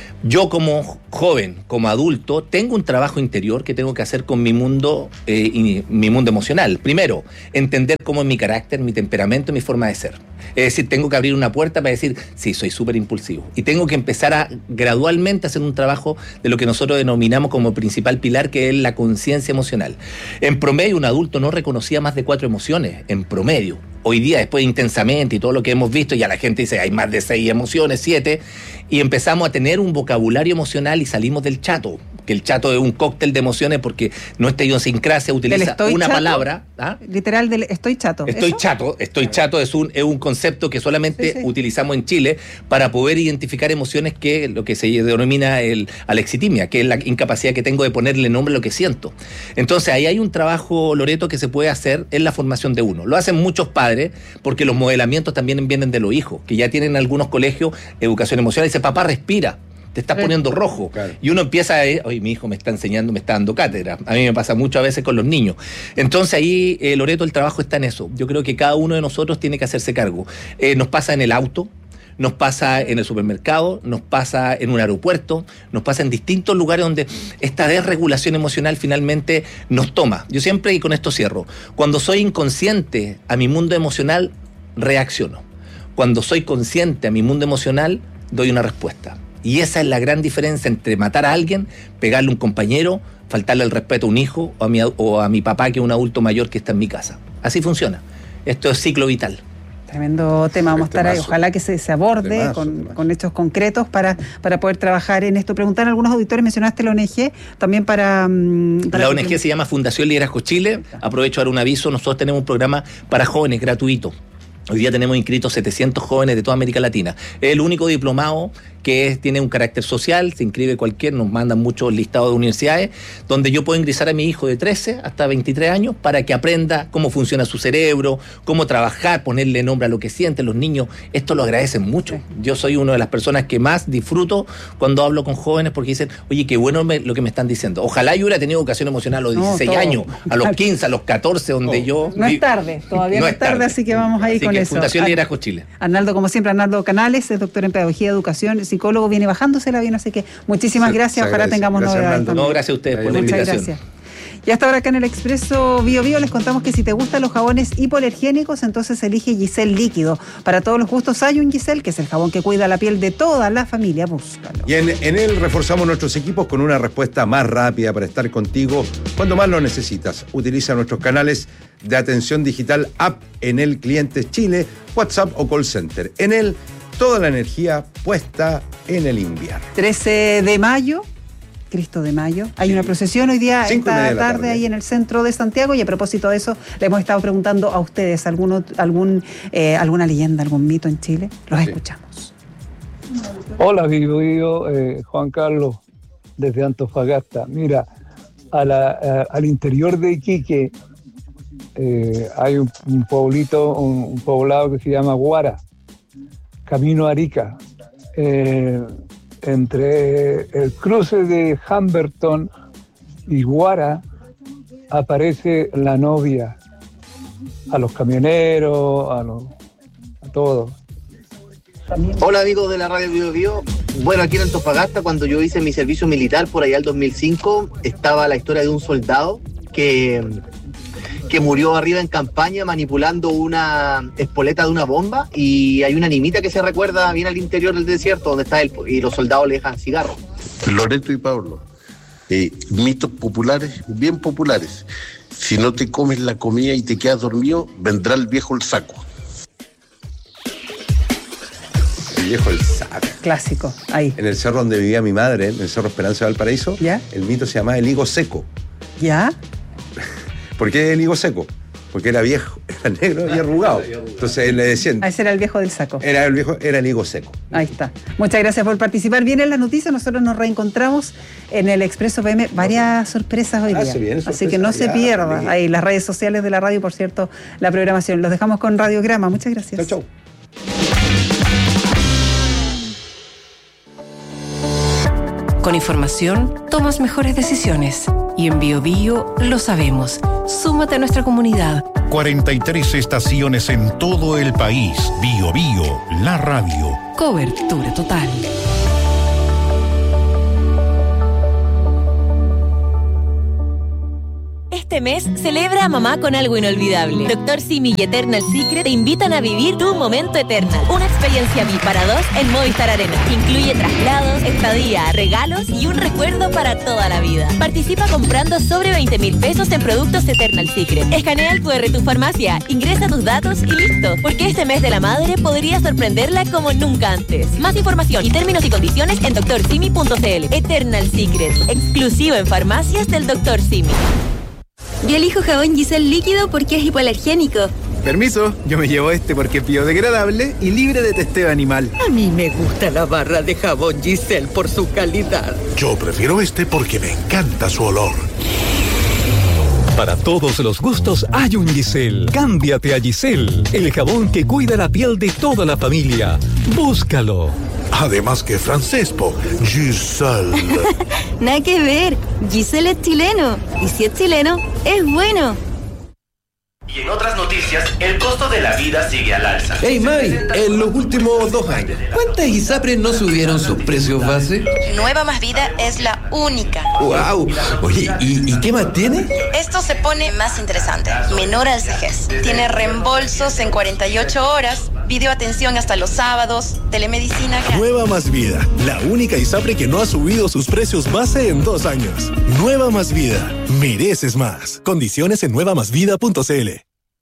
Yo como joven, como adulto, tengo un trabajo interior que tengo que hacer con mi mundo, eh, y mi mundo emocional. Primero, entender cómo es mi carácter, mi temperamento y mi forma de ser. Es decir, tengo que abrir una puerta para decir, sí, soy súper impulsivo. Y tengo que empezar a gradualmente hacer un trabajo de lo que nosotros denominamos como principal pilar, que es la conciencia emocional. En promedio, un adulto no reconocía más de cuatro emociones, en promedio. Hoy día, después de Intensamente y todo lo que hemos visto, ya la gente dice, hay más de seis emociones, siete, y empezamos a tener un vocabulario emocional y salimos del chato, que el chato es un cóctel de emociones porque nuestra idiosincrasia utiliza una chato, palabra. ¿ah? Literal del estoy chato. Estoy ¿eso? chato, estoy chato es un, es un concepto que solamente sí, sí. utilizamos en Chile para poder identificar emociones que lo que se denomina el alexitimia, que es la incapacidad que tengo de ponerle nombre a lo que siento. Entonces ahí hay un trabajo, Loreto, que se puede hacer en la formación de uno. Lo hacen muchos padres porque los modelamientos también vienen de los hijos, que ya tienen en algunos colegios educación emocional y dice, papá, respira. Te estás poniendo rojo. Claro. Y uno empieza a, oye, mi hijo me está enseñando, me está dando cátedra. A mí me pasa mucho a veces con los niños. Entonces ahí, eh, Loreto, el trabajo está en eso. Yo creo que cada uno de nosotros tiene que hacerse cargo. Eh, nos pasa en el auto, nos pasa en el supermercado, nos pasa en un aeropuerto, nos pasa en distintos lugares donde esta desregulación emocional finalmente nos toma. Yo siempre, y con esto cierro, cuando soy inconsciente a mi mundo emocional, reacciono. Cuando soy consciente a mi mundo emocional, doy una respuesta. Y esa es la gran diferencia entre matar a alguien, pegarle a un compañero, faltarle el respeto a un hijo o a mi, o a mi papá, que es un adulto mayor que está en mi casa. Así funciona. Esto es ciclo vital. Tremendo tema, vamos a estar ahí. Ojalá que se, se aborde temazo, con, con hechos concretos para, para poder trabajar en esto. Preguntar a algunos auditores, mencionaste la O N G, también para... para la O N G que... se llama Fundación Liderazgo Chile. Aprovecho a dar un aviso, nosotros tenemos un programa para jóvenes gratuito. Hoy día tenemos inscritos setecientos jóvenes de toda América Latina. Es el único diplomado que es, tiene un carácter social, se inscribe cualquier, nos mandan muchos listados de universidades, donde yo puedo ingresar a mi hijo de trece hasta veintitrés años para que aprenda cómo funciona su cerebro, cómo trabajar, ponerle nombre a lo que sienten los niños. Esto lo agradecen mucho. Yo soy una de las personas que más disfruto cuando hablo con jóvenes porque dicen, oye, qué bueno me, lo que me están diciendo. Ojalá yo hubiera tenido educación emocional a los dieciséis no, años, a los quince, a los catorce, donde no. yo... No es tarde, todavía no, no es tarde, tarde, así que vamos ahí así con que eso. Fundación Liderazgo Chile. Arnaldo, como siempre, Arnaldo Canales, es doctor en Pedagogía y Educación, psicólogo, viene bajándosela bien, así que muchísimas sí, gracias, ojalá tengamos novedades. No, gracias a ustedes por la invitación. Gracias. Y hasta ahora acá en el Expreso Bio Bio les contamos que si te gustan los jabones hipoalergénicos, entonces elige Giselle Líquido. Para todos los gustos hay un Giselle, que es el jabón que cuida la piel de toda la familia. Búscalo. Y en, en él reforzamos nuestros equipos con una respuesta más rápida para estar contigo cuando más lo necesitas. Utiliza nuestros canales de atención digital, app en el Clientes Chile, WhatsApp o call center. En él, toda la energía puesta en el invierno. trece de mayo. Cristo de Mayo. Hay sí. una procesión hoy día, esta tarde, tarde ahí en el centro de Santiago, y a propósito de eso, le hemos estado preguntando a ustedes algún, algún, eh, alguna leyenda, algún mito en Chile. Los sí. escuchamos. Hola, Vivo, Vivo eh, Juan Carlos, desde Antofagasta. Mira, a la, a, al interior de Iquique eh, hay un, un pueblito, un, un poblado que se llama Guara, camino a Arica. Eh, Entre el cruce de Humberton y Guara aparece la novia a los camioneros, a, los, a todos. Hola amigos de la Radio Bio Bio. Bueno, aquí en Antofagasta, cuando yo hice mi servicio militar por allá el dos mil cinco, estaba la historia de un soldado que, que murió arriba en campaña manipulando una espoleta de una bomba, y hay una nimita que se recuerda bien al interior del desierto donde está él, y los soldados le dejan cigarros. Loreto y Pablo, eh, mitos populares, bien populares. Si no te comes la comida y te quedas dormido, vendrá el viejo el saco. El viejo el saco. Clásico, ahí. En el cerro donde vivía mi madre, en el Cerro Esperanza de Valparaíso, ¿ya? El mito se llama el higo seco. ¿Ya? ¿Por qué el higo seco? porque era viejo, era negro y arrugado. Entonces le decían... Ah, ese era el viejo del saco. Era el viejo, era el higo seco. Ahí está. Muchas gracias por participar. Vienen las noticias, nosotros nos reencontramos en el Expreso P M. Varias sorpresas hoy día. Ah, bien, sorpresa. Así que no se pierda. Ahí las redes sociales de la radio, por cierto, la programación. Los dejamos con Radiograma. Muchas gracias. Chau, chau. Con información, tomas mejores decisiones. Y en Bio Bio lo sabemos. Súmate a nuestra comunidad. cuarenta y tres estaciones en todo el país. Bio Bio, la radio. Cobertura total. Este mes celebra a mamá con algo inolvidable. Doctor Simi y Eternal Secret te invitan a vivir tu momento Eternal. Una experiencia V I P para dos en Movistar Arena. Incluye traslados, estadía, regalos y un recuerdo para toda la vida. Participa comprando sobre veinte mil pesos en productos Eternal Secret. Escanea el cu erre de tu farmacia, ingresa tus datos y listo. Porque este mes de la madre podría sorprenderla como nunca antes. Más información y términos y condiciones en doctor simi punto c l. Eternal Secret, exclusivo en farmacias del doctor Simi. Yo elijo jabón Giselle líquido porque es hipoalergénico. Permiso, yo me llevo este porque es biodegradable y libre de testeo animal. A mí me gusta la barra de jabón Giselle por su calidad. Yo prefiero este porque me encanta su olor. Para todos los gustos hay un Giselle. Cámbiate a Giselle, el jabón que cuida la piel de toda la familia. Búscalo. Además que francés, po. Giselle. Nada que ver. Giselle es chileno. Y si es chileno, es bueno. Y en otras noticias, el costo de la vida sigue al alza. Hey May, en los últimos dos años, ¿cuántas ISAPRES no subieron sus precios base? Nueva Más Vida es la única. ¡Wow! Oye, ¿y, y qué más tiene? Esto se pone más interesante. Menor al vejez. Tiene reembolsos en cuarenta y ocho horas, videoatención hasta los sábados, telemedicina gratis. Nueva Más Vida, la única ISAPRE que no ha subido sus precios base en dos años. Nueva Más Vida, mereces más. Condiciones en nueva más vida punto c l.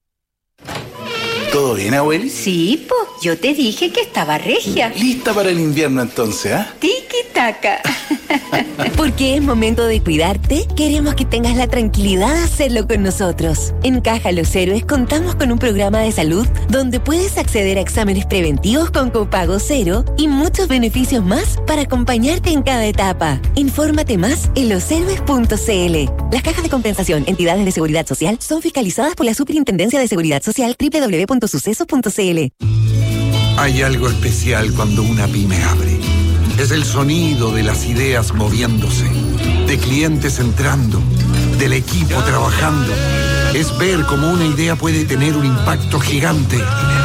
¿Todo bien, abueli? Sí, po. Yo te dije que estaba regia. ¿Lista para el invierno entonces, ah? ¿eh? Tiki-taka. Porque es momento de cuidarte, queremos que tengas la tranquilidad de hacerlo con nosotros. En Caja Los Héroes contamos con un programa de salud donde puedes acceder a exámenes preventivos con copago cero y muchos beneficios más para acompañarte en cada etapa. Infórmate más en los héroes punto c l. Las cajas de compensación, entidades de seguridad social, son fiscalizadas por la Superintendencia de Seguridad Social doble u doble u doble u punto sucesos punto c l. Hay algo especial cuando una pyme abre. Es el sonido de las ideas moviéndose, de clientes entrando, del equipo trabajando. Es ver cómo una idea puede tener un impacto gigante.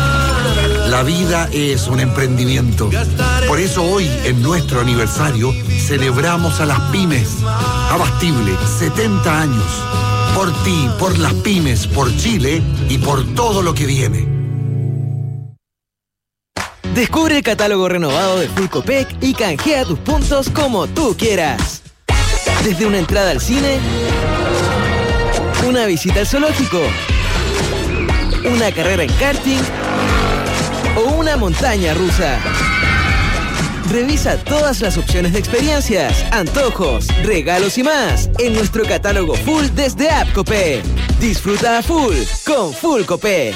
La vida es un emprendimiento. Por eso hoy, en nuestro aniversario, celebramos a las pymes. Abastible, setenta años. Por ti, por las pymes, por Chile y por todo lo que viene. Descubre el catálogo renovado de Full Copec y canjea tus puntos como tú quieras. Desde una entrada al cine, una visita al zoológico, una carrera en karting o una montaña rusa. Revisa todas las opciones de experiencias, antojos, regalos y más en nuestro catálogo Full desde App Copec. Disfruta a full con Full Copec.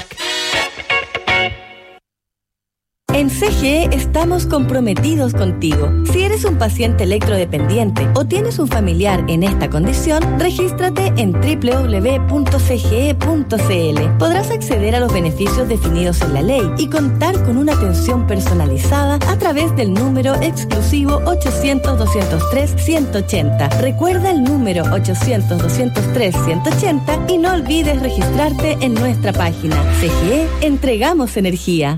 En C G E estamos comprometidos contigo. Si eres un paciente electrodependiente o tienes un familiar en esta condición, regístrate en doble u doble u doble u punto c g e punto c l. Podrás acceder a los beneficios definidos en la ley y contar con una atención personalizada a través del número exclusivo ochocientos, doscientos tres, ciento ochenta. Recuerda el número ochocientos, doscientos tres, ciento ochenta y no olvides registrarte en nuestra página. C G E, entregamos energía.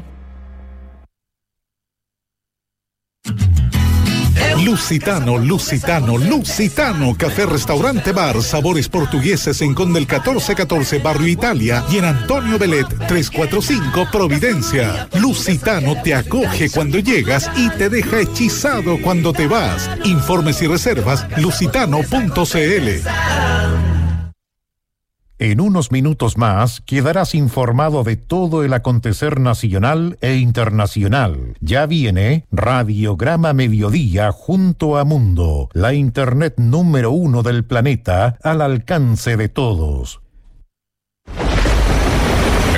Lusitano, Lusitano, Lusitano, café, restaurante, bar, sabores portugueses en Conde el catorce catorce, Barrio Italia y en Antonio Belet trescientos cuarenta y cinco, Providencia. Lusitano te acoge cuando llegas y te deja hechizado cuando te vas. Informes y reservas, lusitano punto c l. En unos minutos más quedarás informado de todo el acontecer nacional e internacional. Ya viene Radiograma Mediodía junto a Mundo, la internet número uno del planeta al alcance de todos.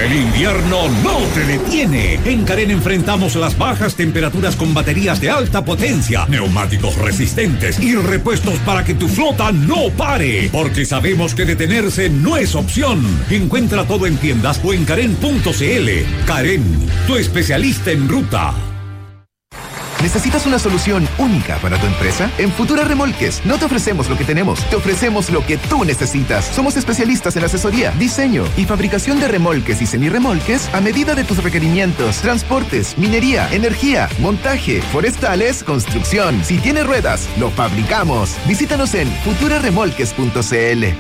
El invierno no te detiene. En Carén enfrentamos las bajas temperaturas con baterías de alta potencia, neumáticos resistentes y repuestos para que tu flota no pare. Porque sabemos que detenerse no es opción. Encuentra todo en tiendas o en Carén punto c l. Carén, tu especialista en ruta. ¿Necesitas una solución única para tu empresa? En Futura Remolques no te ofrecemos lo que tenemos, te ofrecemos lo que tú necesitas. Somos especialistas en asesoría, diseño y fabricación de remolques y semirremolques a medida de tus requerimientos, transportes, minería, energía, montaje, forestales, construcción. Si tienes ruedas, lo fabricamos. Visítanos en futura remolques punto c l.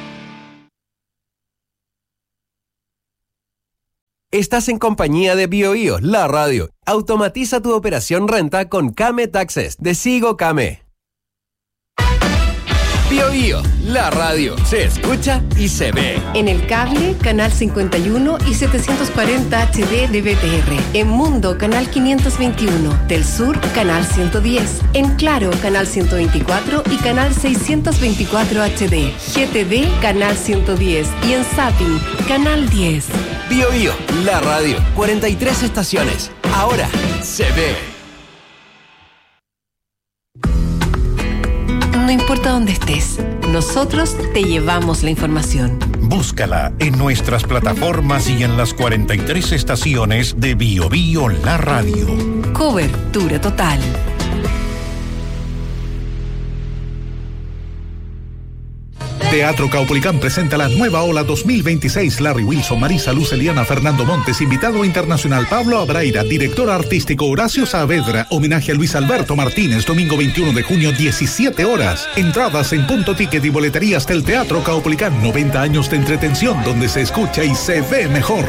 Estás en compañía de BioBio, la radio. Automatiza tu operación renta con Kame Taxes de Sigo Kame. BioBio, la radio. Se escucha y se ve. En el cable, canal cincuenta y uno y setecientos cuarenta H D de B T R. En Mundo, canal quinientos veintiuno. Del Sur, canal ciento diez. En Claro, canal ciento veinticuatro y canal seiscientos veinticuatro H D. G T V, canal ciento diez. Y en Zapping, canal diez. BioBio, la radio. cuarenta y tres estaciones. Ahora se ve. No importa dónde estés, nosotros te llevamos la información. Búscala en nuestras plataformas y en las cuarenta y tres estaciones de BioBio La Radio. Cobertura total. Teatro Caupolicán presenta la nueva ola dos mil veintiséis. Larry Wilson, Marisa Luz, Eliana Fernando Montes, invitado internacional Pablo Abraira, director artístico Horacio Saavedra, homenaje a Luis Alberto Martínez, domingo veintiuno de junio, diecisiete horas. Entradas en Punto Ticket y boleterías del Teatro Caupolicán. noventa años de entretención donde se escucha y se ve mejor.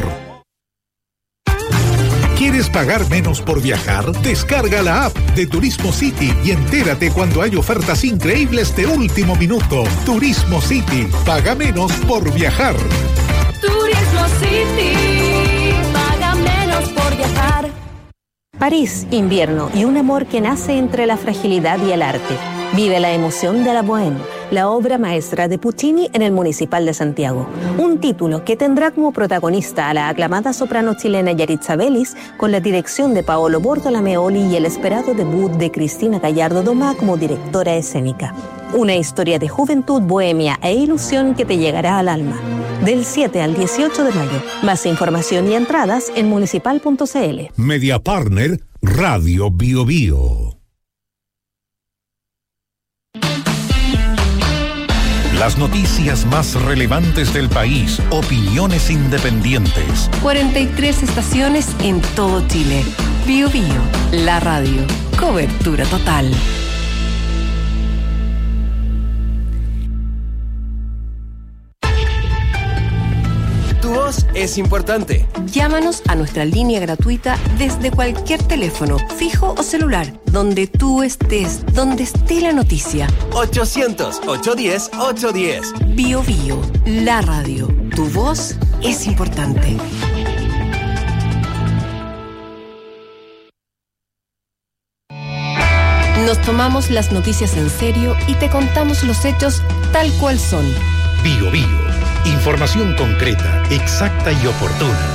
¿Quieres pagar menos por viajar? Descarga la app de Turismo City y entérate cuando hay ofertas increíbles de último minuto. Turismo City, paga menos por viajar. Turismo City, paga menos por viajar. París, invierno y un amor que nace entre la fragilidad y el arte. Vive la emoción de la Bohème, la obra maestra de Puccini en el Municipal de Santiago. Un título que tendrá como protagonista a la aclamada soprano chilena Yaritza Vélez, con la dirección de Paolo Bortolameoli y el esperado debut de Cristina Gallardo Domá como directora escénica. Una historia de juventud, bohemia e ilusión que te llegará al alma. Del siete al dieciocho de mayo. Más información y entradas en municipal punto c l. Media Partner, Radio BioBio. Las noticias más relevantes del país, opiniones independientes. cuarenta y tres estaciones en todo Chile. BioBio, la radio. Cobertura total. Tu voz es importante. Llámanos a nuestra línea gratuita desde cualquier teléfono, fijo o celular, donde tú estés, donde esté la noticia. ochocientos, ochocientos diez, ochocientos diez. BioBio, la radio. Tu voz es importante. Nos tomamos las noticias en serio y te contamos los hechos tal cual son. BioBio. Información concreta, exacta y oportuna.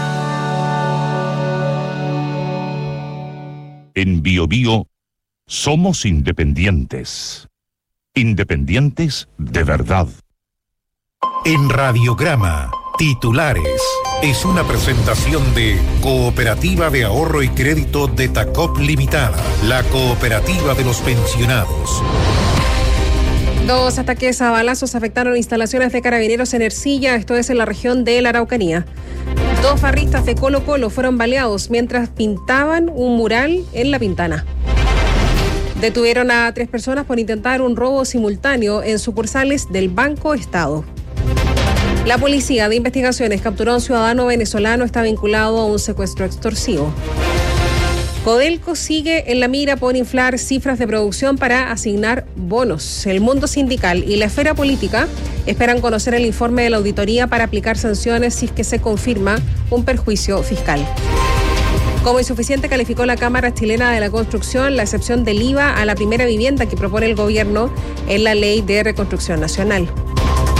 En BioBio somos independientes. Independientes de verdad. En Radiograma, titulares. Es una presentación de Cooperativa de Ahorro y Crédito de Tacop Limitada, la cooperativa de los pensionados. Dos ataques a balazos afectaron instalaciones de Carabineros en Ercilla, esto es en la región de la Araucanía. Dos farristas de Colo Colo fueron baleados mientras pintaban un mural en La Pintana. Detuvieron a tres personas por intentar un robo simultáneo en sucursales del Banco Estado. La Policía de Investigaciones capturó a un ciudadano venezolano, está vinculado a un secuestro extorsivo. Codelco sigue en la mira por inflar cifras de producción para asignar bonos. El mundo sindical y la esfera política esperan conocer el informe de la auditoría para aplicar sanciones si es que se confirma un perjuicio fiscal. Como insuficiente calificó la Cámara Chilena de la Construcción la excepción del I V A a la primera vivienda que propone el gobierno en la Ley de Reconstrucción Nacional.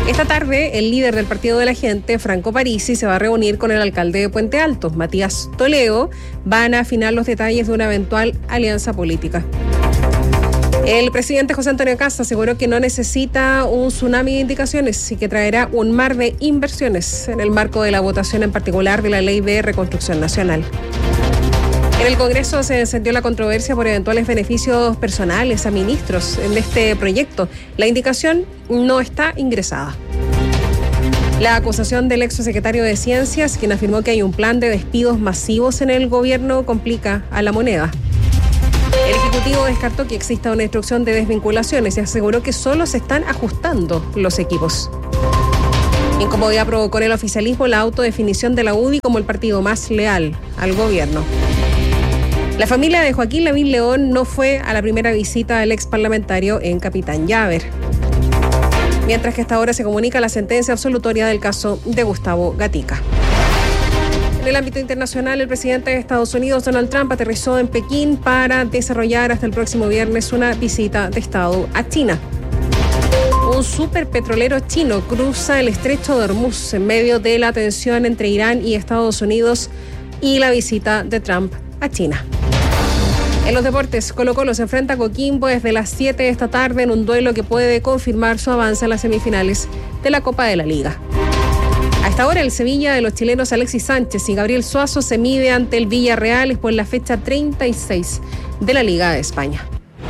Esta tarde, el líder del Partido de la Gente, Franco Parisi, se va a reunir con el alcalde de Puente Alto, Matías Toledo. Van a afinar los detalles de una eventual alianza política. El presidente José Antonio Kast aseguró que no necesita un tsunami de indicaciones y que traerá un mar de inversiones en el marco de la votación en particular de la Ley de Reconstrucción Nacional. En el Congreso se encendió la controversia por eventuales beneficios personales a ministros en este proyecto. La indicación no está ingresada. La acusación del ex secretario de Ciencias, quien afirmó que hay un plan de despidos masivos en el gobierno, complica a la moneda. El Ejecutivo descartó que exista una instrucción de desvinculaciones y aseguró que solo se están ajustando los equipos. Incomodidad provocó en el oficialismo la autodefinición de la U D I como el partido más leal al gobierno. La familia de Joaquín Lavín León no fue a la primera visita del ex parlamentario en Capitán Llaver, mientras que hasta ahora se comunica la sentencia absolutoria del caso de Gustavo Gatica. En el ámbito internacional, el presidente de Estados Unidos, Donald Trump, aterrizó en Pekín para desarrollar hasta el próximo viernes una visita de Estado a China. Un superpetrolero chino cruza el estrecho de Hormuz en medio de la tensión entre Irán y Estados Unidos y la visita de Trump a China. En los deportes, Colo-Colo se enfrenta a Coquimbo desde las siete de esta tarde en un duelo que puede confirmar su avance a las semifinales de la Copa de la Liga. A esta hora, el Sevilla de los chilenos Alexis Sánchez y Gabriel Suazo se mide ante el Villarreal por la fecha treinta y seis de la Liga de España.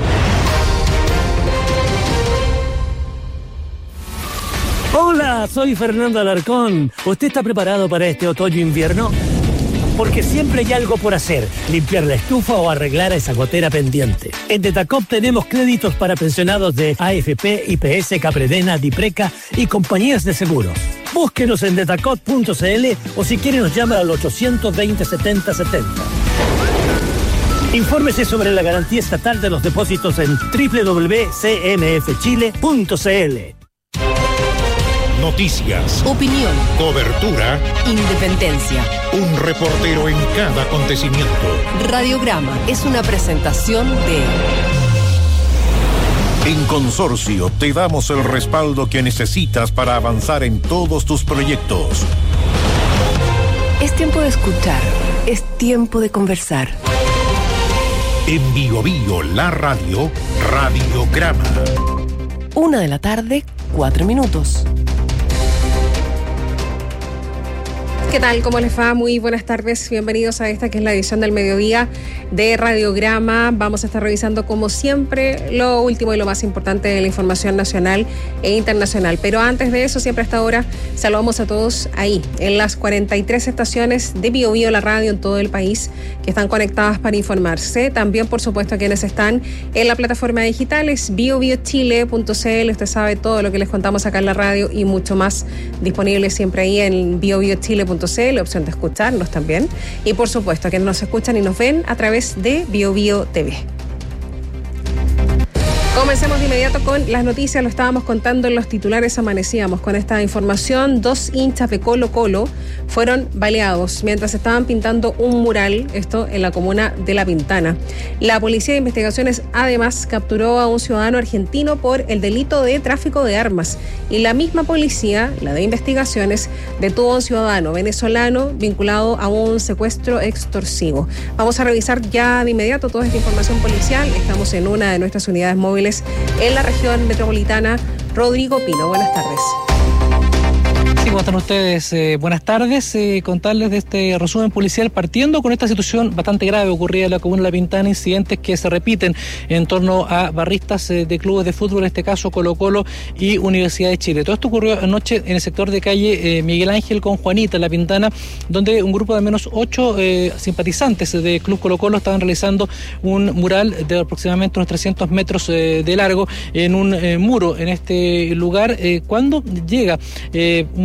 Hola, soy Fernando Alarcón. ¿Usted está preparado para este otoño-invierno? Porque siempre hay algo por hacer, limpiar la estufa o arreglar esa gotera pendiente. En Detacop tenemos créditos para pensionados de A F P, I P S, Capredena, Dipreca y compañías de seguros. Búsquenos en detacop punto c l o si quiere nos llama al ochocientos veinte, setenta setenta. Infórmese sobre la garantía estatal de los depósitos en doble u doble u doble u punto c m f chile punto c l. Noticias, opinión, cobertura, independencia. Un reportero en cada acontecimiento. Radiograma es una presentación de... En Consorcio te damos el respaldo que necesitas para avanzar en todos tus proyectos. Es tiempo de escuchar, es tiempo de conversar. En Bio Bio, la radio, Radiograma. Una de la tarde, cuatro minutos. ¿Qué tal? ¿Cómo les va? Muy buenas tardes. Bienvenidos a esta que es la edición del mediodía de Radiograma. Vamos a estar revisando, como siempre, lo último y lo más importante de la información nacional e internacional. Pero antes de eso, siempre a esta hora, saludamos a todos ahí, en las cuarenta y tres estaciones de Bio Bio, la radio en todo el país, que están conectadas para informarse. También, por supuesto, a quienes están en la plataforma digital, es bio bio chile punto c l. Usted sabe todo lo que les contamos acá en la radio y mucho más disponible siempre ahí en bio bio chile punto c l. La opción de escucharnos también. Y por supuesto, que nos escuchan y nos ven a través de Bio Bio T V. Comencemos de inmediato con las noticias. Lo estábamos contando en los titulares, amanecíamos con esta información. Dos hinchas de Colo-Colo fueron baleados mientras estaban pintando un mural, esto en la comuna de La Pintana. La Policía de Investigaciones además capturó a un ciudadano argentino por el delito de tráfico de armas. Y la misma policía, la de Investigaciones, detuvo a un ciudadano venezolano vinculado a un secuestro extorsivo. Vamos a revisar ya de inmediato toda esta información policial. Estamos en una de nuestras unidades móviles en la región metropolitana. Rodrigo Pino, buenas tardes. Sí, ¿cómo están ustedes? Eh, buenas tardes. Eh, contarles de este resumen policial, partiendo con esta situación bastante grave ocurrida en la comuna de La Pintana, incidentes que se repiten en torno a barristas eh, de clubes de fútbol, en este caso Colo-Colo y Universidad de Chile. Todo esto ocurrió anoche en el sector de calle eh, Miguel Ángel con Juanita, en La Pintana, donde un grupo de al menos ocho eh, simpatizantes de Club Colo-Colo estaban realizando un mural de aproximadamente unos trescientos metros eh, de largo en un eh, muro en este lugar, eh, cuando llega eh, un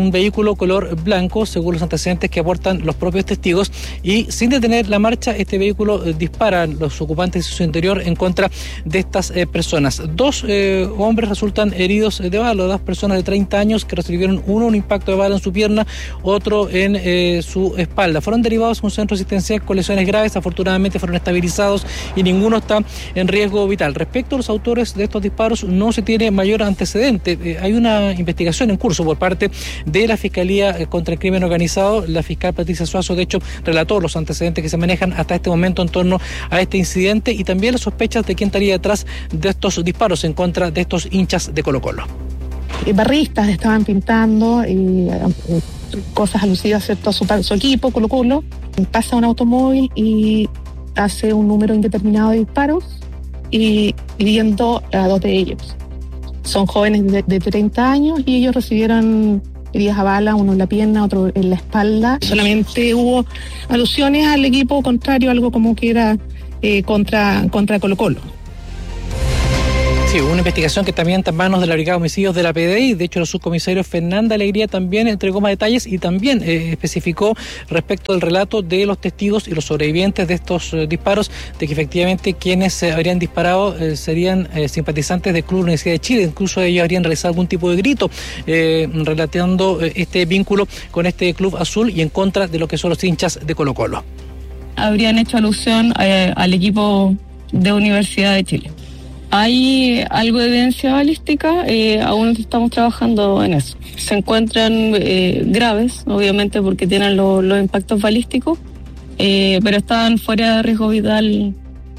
un vehículo color blanco, según los antecedentes que aportan los propios testigos, y sin detener la marcha, este vehículo eh, dispara a los ocupantes de su interior en contra de estas eh, personas. Dos eh, hombres resultan heridos de bala, dos personas de treinta años que recibieron uno un impacto de bala en su pierna, otro en eh, su espalda. Fueron derivados a un centro asistencial con lesiones graves, afortunadamente fueron estabilizados y ninguno está en riesgo vital. Respecto a los autores de estos disparos, no se tiene mayor antecedente. Eh, hay una investigación en curso por parte de la Fiscalía contra el Crimen Organizado. La fiscal Patricia Suazo, de hecho, relató los antecedentes que se manejan hasta este momento en torno a este incidente y también las sospechas de quién estaría detrás de estos disparos en contra de estos hinchas de Colo-Colo. Barristas estaban pintando y, eh, cosas alusivas, ¿cierto?, a su, su equipo, Colo-Colo. Pasa un automóvil y hace un número indeterminado de disparos y hiriendo a dos de ellos. Son jóvenes de, de treinta años y ellos recibieron heridas a bala, uno en la pierna, otro en la espalda. Solamente hubo alusiones al equipo contrario, algo como que era eh, contra, contra Colo-Colo. Sí, una investigación que también está en manos de la Brigada de Homicidios de la P D I. De hecho, el subcomisario Fernanda Alegría también entregó más detalles y también eh, especificó respecto del relato de los testigos y los sobrevivientes de estos eh, disparos, de que efectivamente quienes eh, habrían disparado eh, serían eh, simpatizantes del Club Universidad de Chile. Incluso ellos habrían realizado algún tipo de grito eh, relatando eh, este vínculo con este club azul y en contra de lo que son los hinchas de Colo-Colo. Habrían hecho alusión eh, al equipo de Universidad de Chile. Hay algo de evidencia balística, eh, aún estamos trabajando en eso. Se encuentran eh, graves, obviamente, porque tienen lo, los impactos balísticos, eh, pero están fuera de riesgo vital.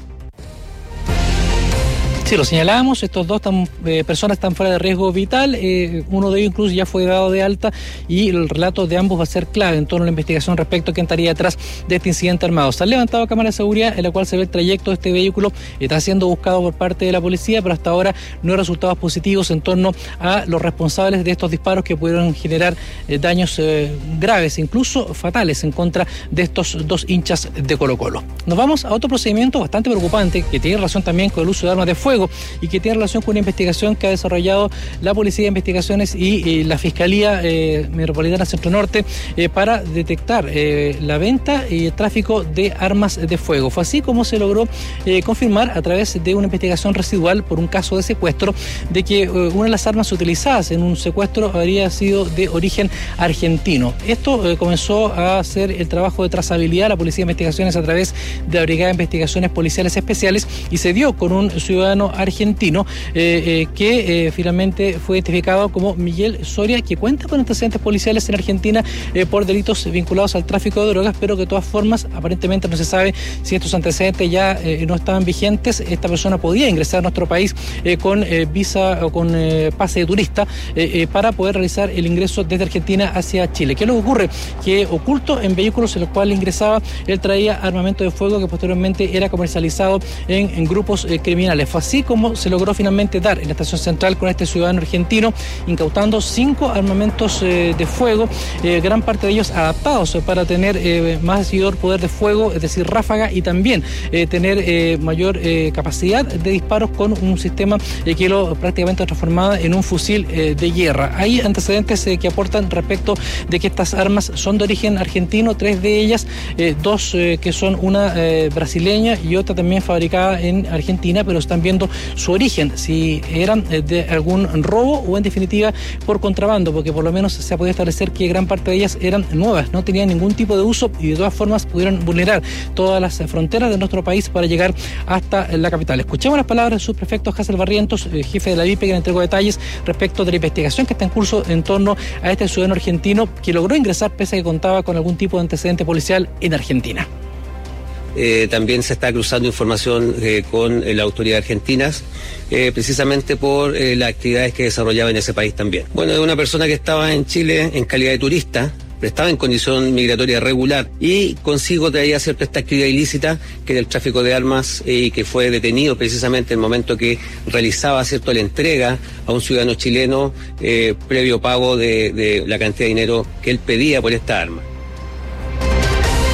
Sí, lo señalábamos, estos dos tan, eh, personas están fuera de riesgo vital, eh, uno de ellos incluso ya fue dado de alta y el relato de ambos va a ser clave en torno a la investigación respecto a quién estaría detrás de este incidente armado. Se han levantado cámaras de seguridad en la cual se ve el trayecto de este vehículo, está siendo buscado por parte de la policía, pero hasta ahora no hay resultados positivos en torno a los responsables de estos disparos que pudieron generar eh, daños eh, graves, incluso fatales, en contra de estos dos hinchas de Colo-Colo. Nos vamos a otro procedimiento bastante preocupante que tiene relación también con el uso de armas de fuego y que tiene relación con una investigación que ha desarrollado la Policía de Investigaciones y, y la Fiscalía eh, Metropolitana Centro Norte eh, para detectar eh, la venta y el tráfico de armas de fuego. Fue así como se logró eh, confirmar a través de una investigación residual por un caso de secuestro de que eh, una de las armas utilizadas en un secuestro habría sido de origen argentino. Esto eh, comenzó a hacer el trabajo de trazabilidad de la Policía de Investigaciones a través de la Brigada de Investigaciones Policiales Especiales y se dio con un ciudadano argentino eh, eh, que eh, finalmente fue identificado como Miguel Soria, que cuenta con antecedentes policiales en Argentina eh, por delitos vinculados al tráfico de drogas, pero que de todas formas aparentemente no se sabe si estos antecedentes ya eh, no estaban vigentes. Esta persona podía ingresar a nuestro país eh, con eh, visa o con eh, pase de turista eh, eh, para poder realizar el ingreso desde Argentina hacia Chile. ¿Qué es lo que ocurre? Que oculto en vehículos en los cuales ingresaba, él traía armamento de fuego que posteriormente era comercializado en, en grupos eh, criminales. Fue así como se logró finalmente dar en la estación central con este ciudadano argentino, incautando cinco armamentos eh, de fuego, eh, gran parte de ellos adaptados para tener eh, más mayor poder de fuego, es decir, ráfaga, y también eh, tener eh, mayor eh, capacidad de disparos con un sistema eh, que lo prácticamente transformado en un fusil eh, de guerra. Hay antecedentes eh, que aportan respecto de que estas armas son de origen argentino, tres de ellas, eh, dos eh, que son una eh, brasileña y otra también fabricada en Argentina, pero están viendo su origen, si eran de algún robo o en definitiva por contrabando, porque por lo menos se ha podido establecer que gran parte de ellas eran nuevas, no tenían ningún tipo de uso y de todas formas pudieron vulnerar todas las fronteras de nuestro país para llegar hasta la capital. Escuchemos las palabras del subprefecto Hazel Barrientos, jefe de la V I P, que le entregó detalles respecto de la investigación que está en curso en torno a este ciudadano argentino que logró ingresar pese a que contaba con algún tipo de antecedente policial en Argentina. Eh, también se está cruzando información eh, con eh, las autoridades argentinas, eh, precisamente por eh, las actividades que desarrollaba en ese país también. Bueno, es una persona que estaba en Chile en calidad de turista, estaba en condición migratoria regular y consigo traía cierta esta actividad ilícita que era el tráfico de armas y eh, que fue detenido precisamente en el momento que realizaba cierto la entrega a un ciudadano chileno eh, previo pago de, de la cantidad de dinero que él pedía por esta arma. Lo apuntaba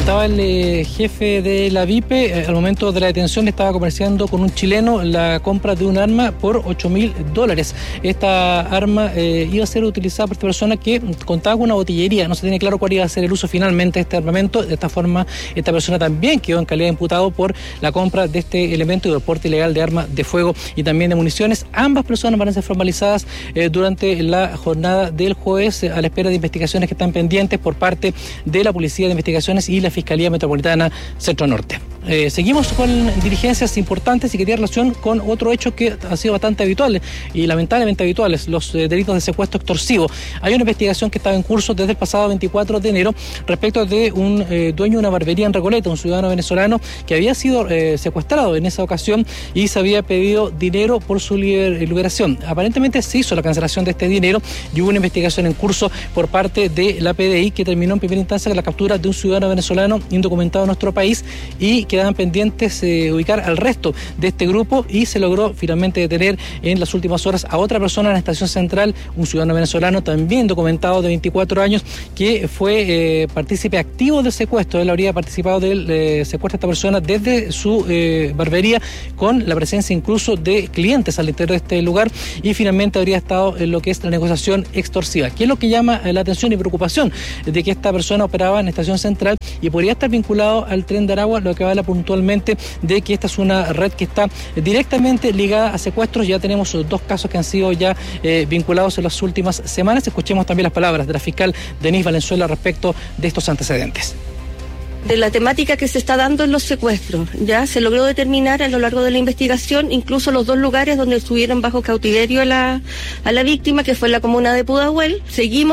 Estaba el eh, jefe de la V I P, eh, al momento de la detención estaba comerciando con un chileno la compra de un arma por ocho mil dólares. Esta arma eh, iba a ser utilizada por esta persona que contaba con una botillería. No se tiene claro cuál iba a ser el uso finalmente de este armamento. De esta forma, esta persona también quedó en calidad de imputado por la compra de este elemento y del porte ilegal de armas de fuego y también de municiones. Ambas personas van a ser formalizadas eh, durante la jornada del jueves eh, a la espera de investigaciones que están pendientes por parte de la Policía de Investigaciones y la Fiscalía Metropolitana Centro Norte. Eh, seguimos con diligencias importantes y que tiene relación con otro hecho que ha sido bastante habitual y lamentablemente habituales, los eh, delitos de secuestro extorsivo. Hay una investigación que estaba en curso desde el pasado veinticuatro de enero respecto de un eh, dueño de una barbería en Recoleta, un ciudadano venezolano que había sido eh, secuestrado en esa ocasión y se había pedido dinero por su liber- liberación. Aparentemente se hizo la cancelación de este dinero y hubo una investigación en curso por parte de la P D I que terminó en primera instancia con la captura de un ciudadano venezolano indocumentado en nuestro país y quedaban pendientes eh, ubicar al resto de este grupo y se logró finalmente detener en las últimas horas a otra persona en la estación central, un ciudadano venezolano también documentado de veinticuatro años que fue eh, partícipe activo del secuestro. Él habría participado del eh, secuestro de esta persona desde su eh, barbería con la presencia incluso de clientes al interior de este lugar y finalmente habría estado en lo que es la negociación extorsiva. ¿Qué es lo que llama la atención y preocupación? De que esta persona operaba en la estación central y podría estar vinculado al Tren de Aragua, lo que habla puntualmente de que esta es una red que está directamente ligada a secuestros. Ya tenemos dos casos que han sido ya eh, vinculados en las últimas semanas. Escuchemos también las palabras de la fiscal Denise Valenzuela respecto de estos antecedentes. De la temática que se está dando en los secuestros, ya se logró determinar a lo largo de la investigación incluso los dos lugares donde estuvieron bajo cautiverio a la, a la víctima, que fue en la comuna de Pudahuel. Seguimos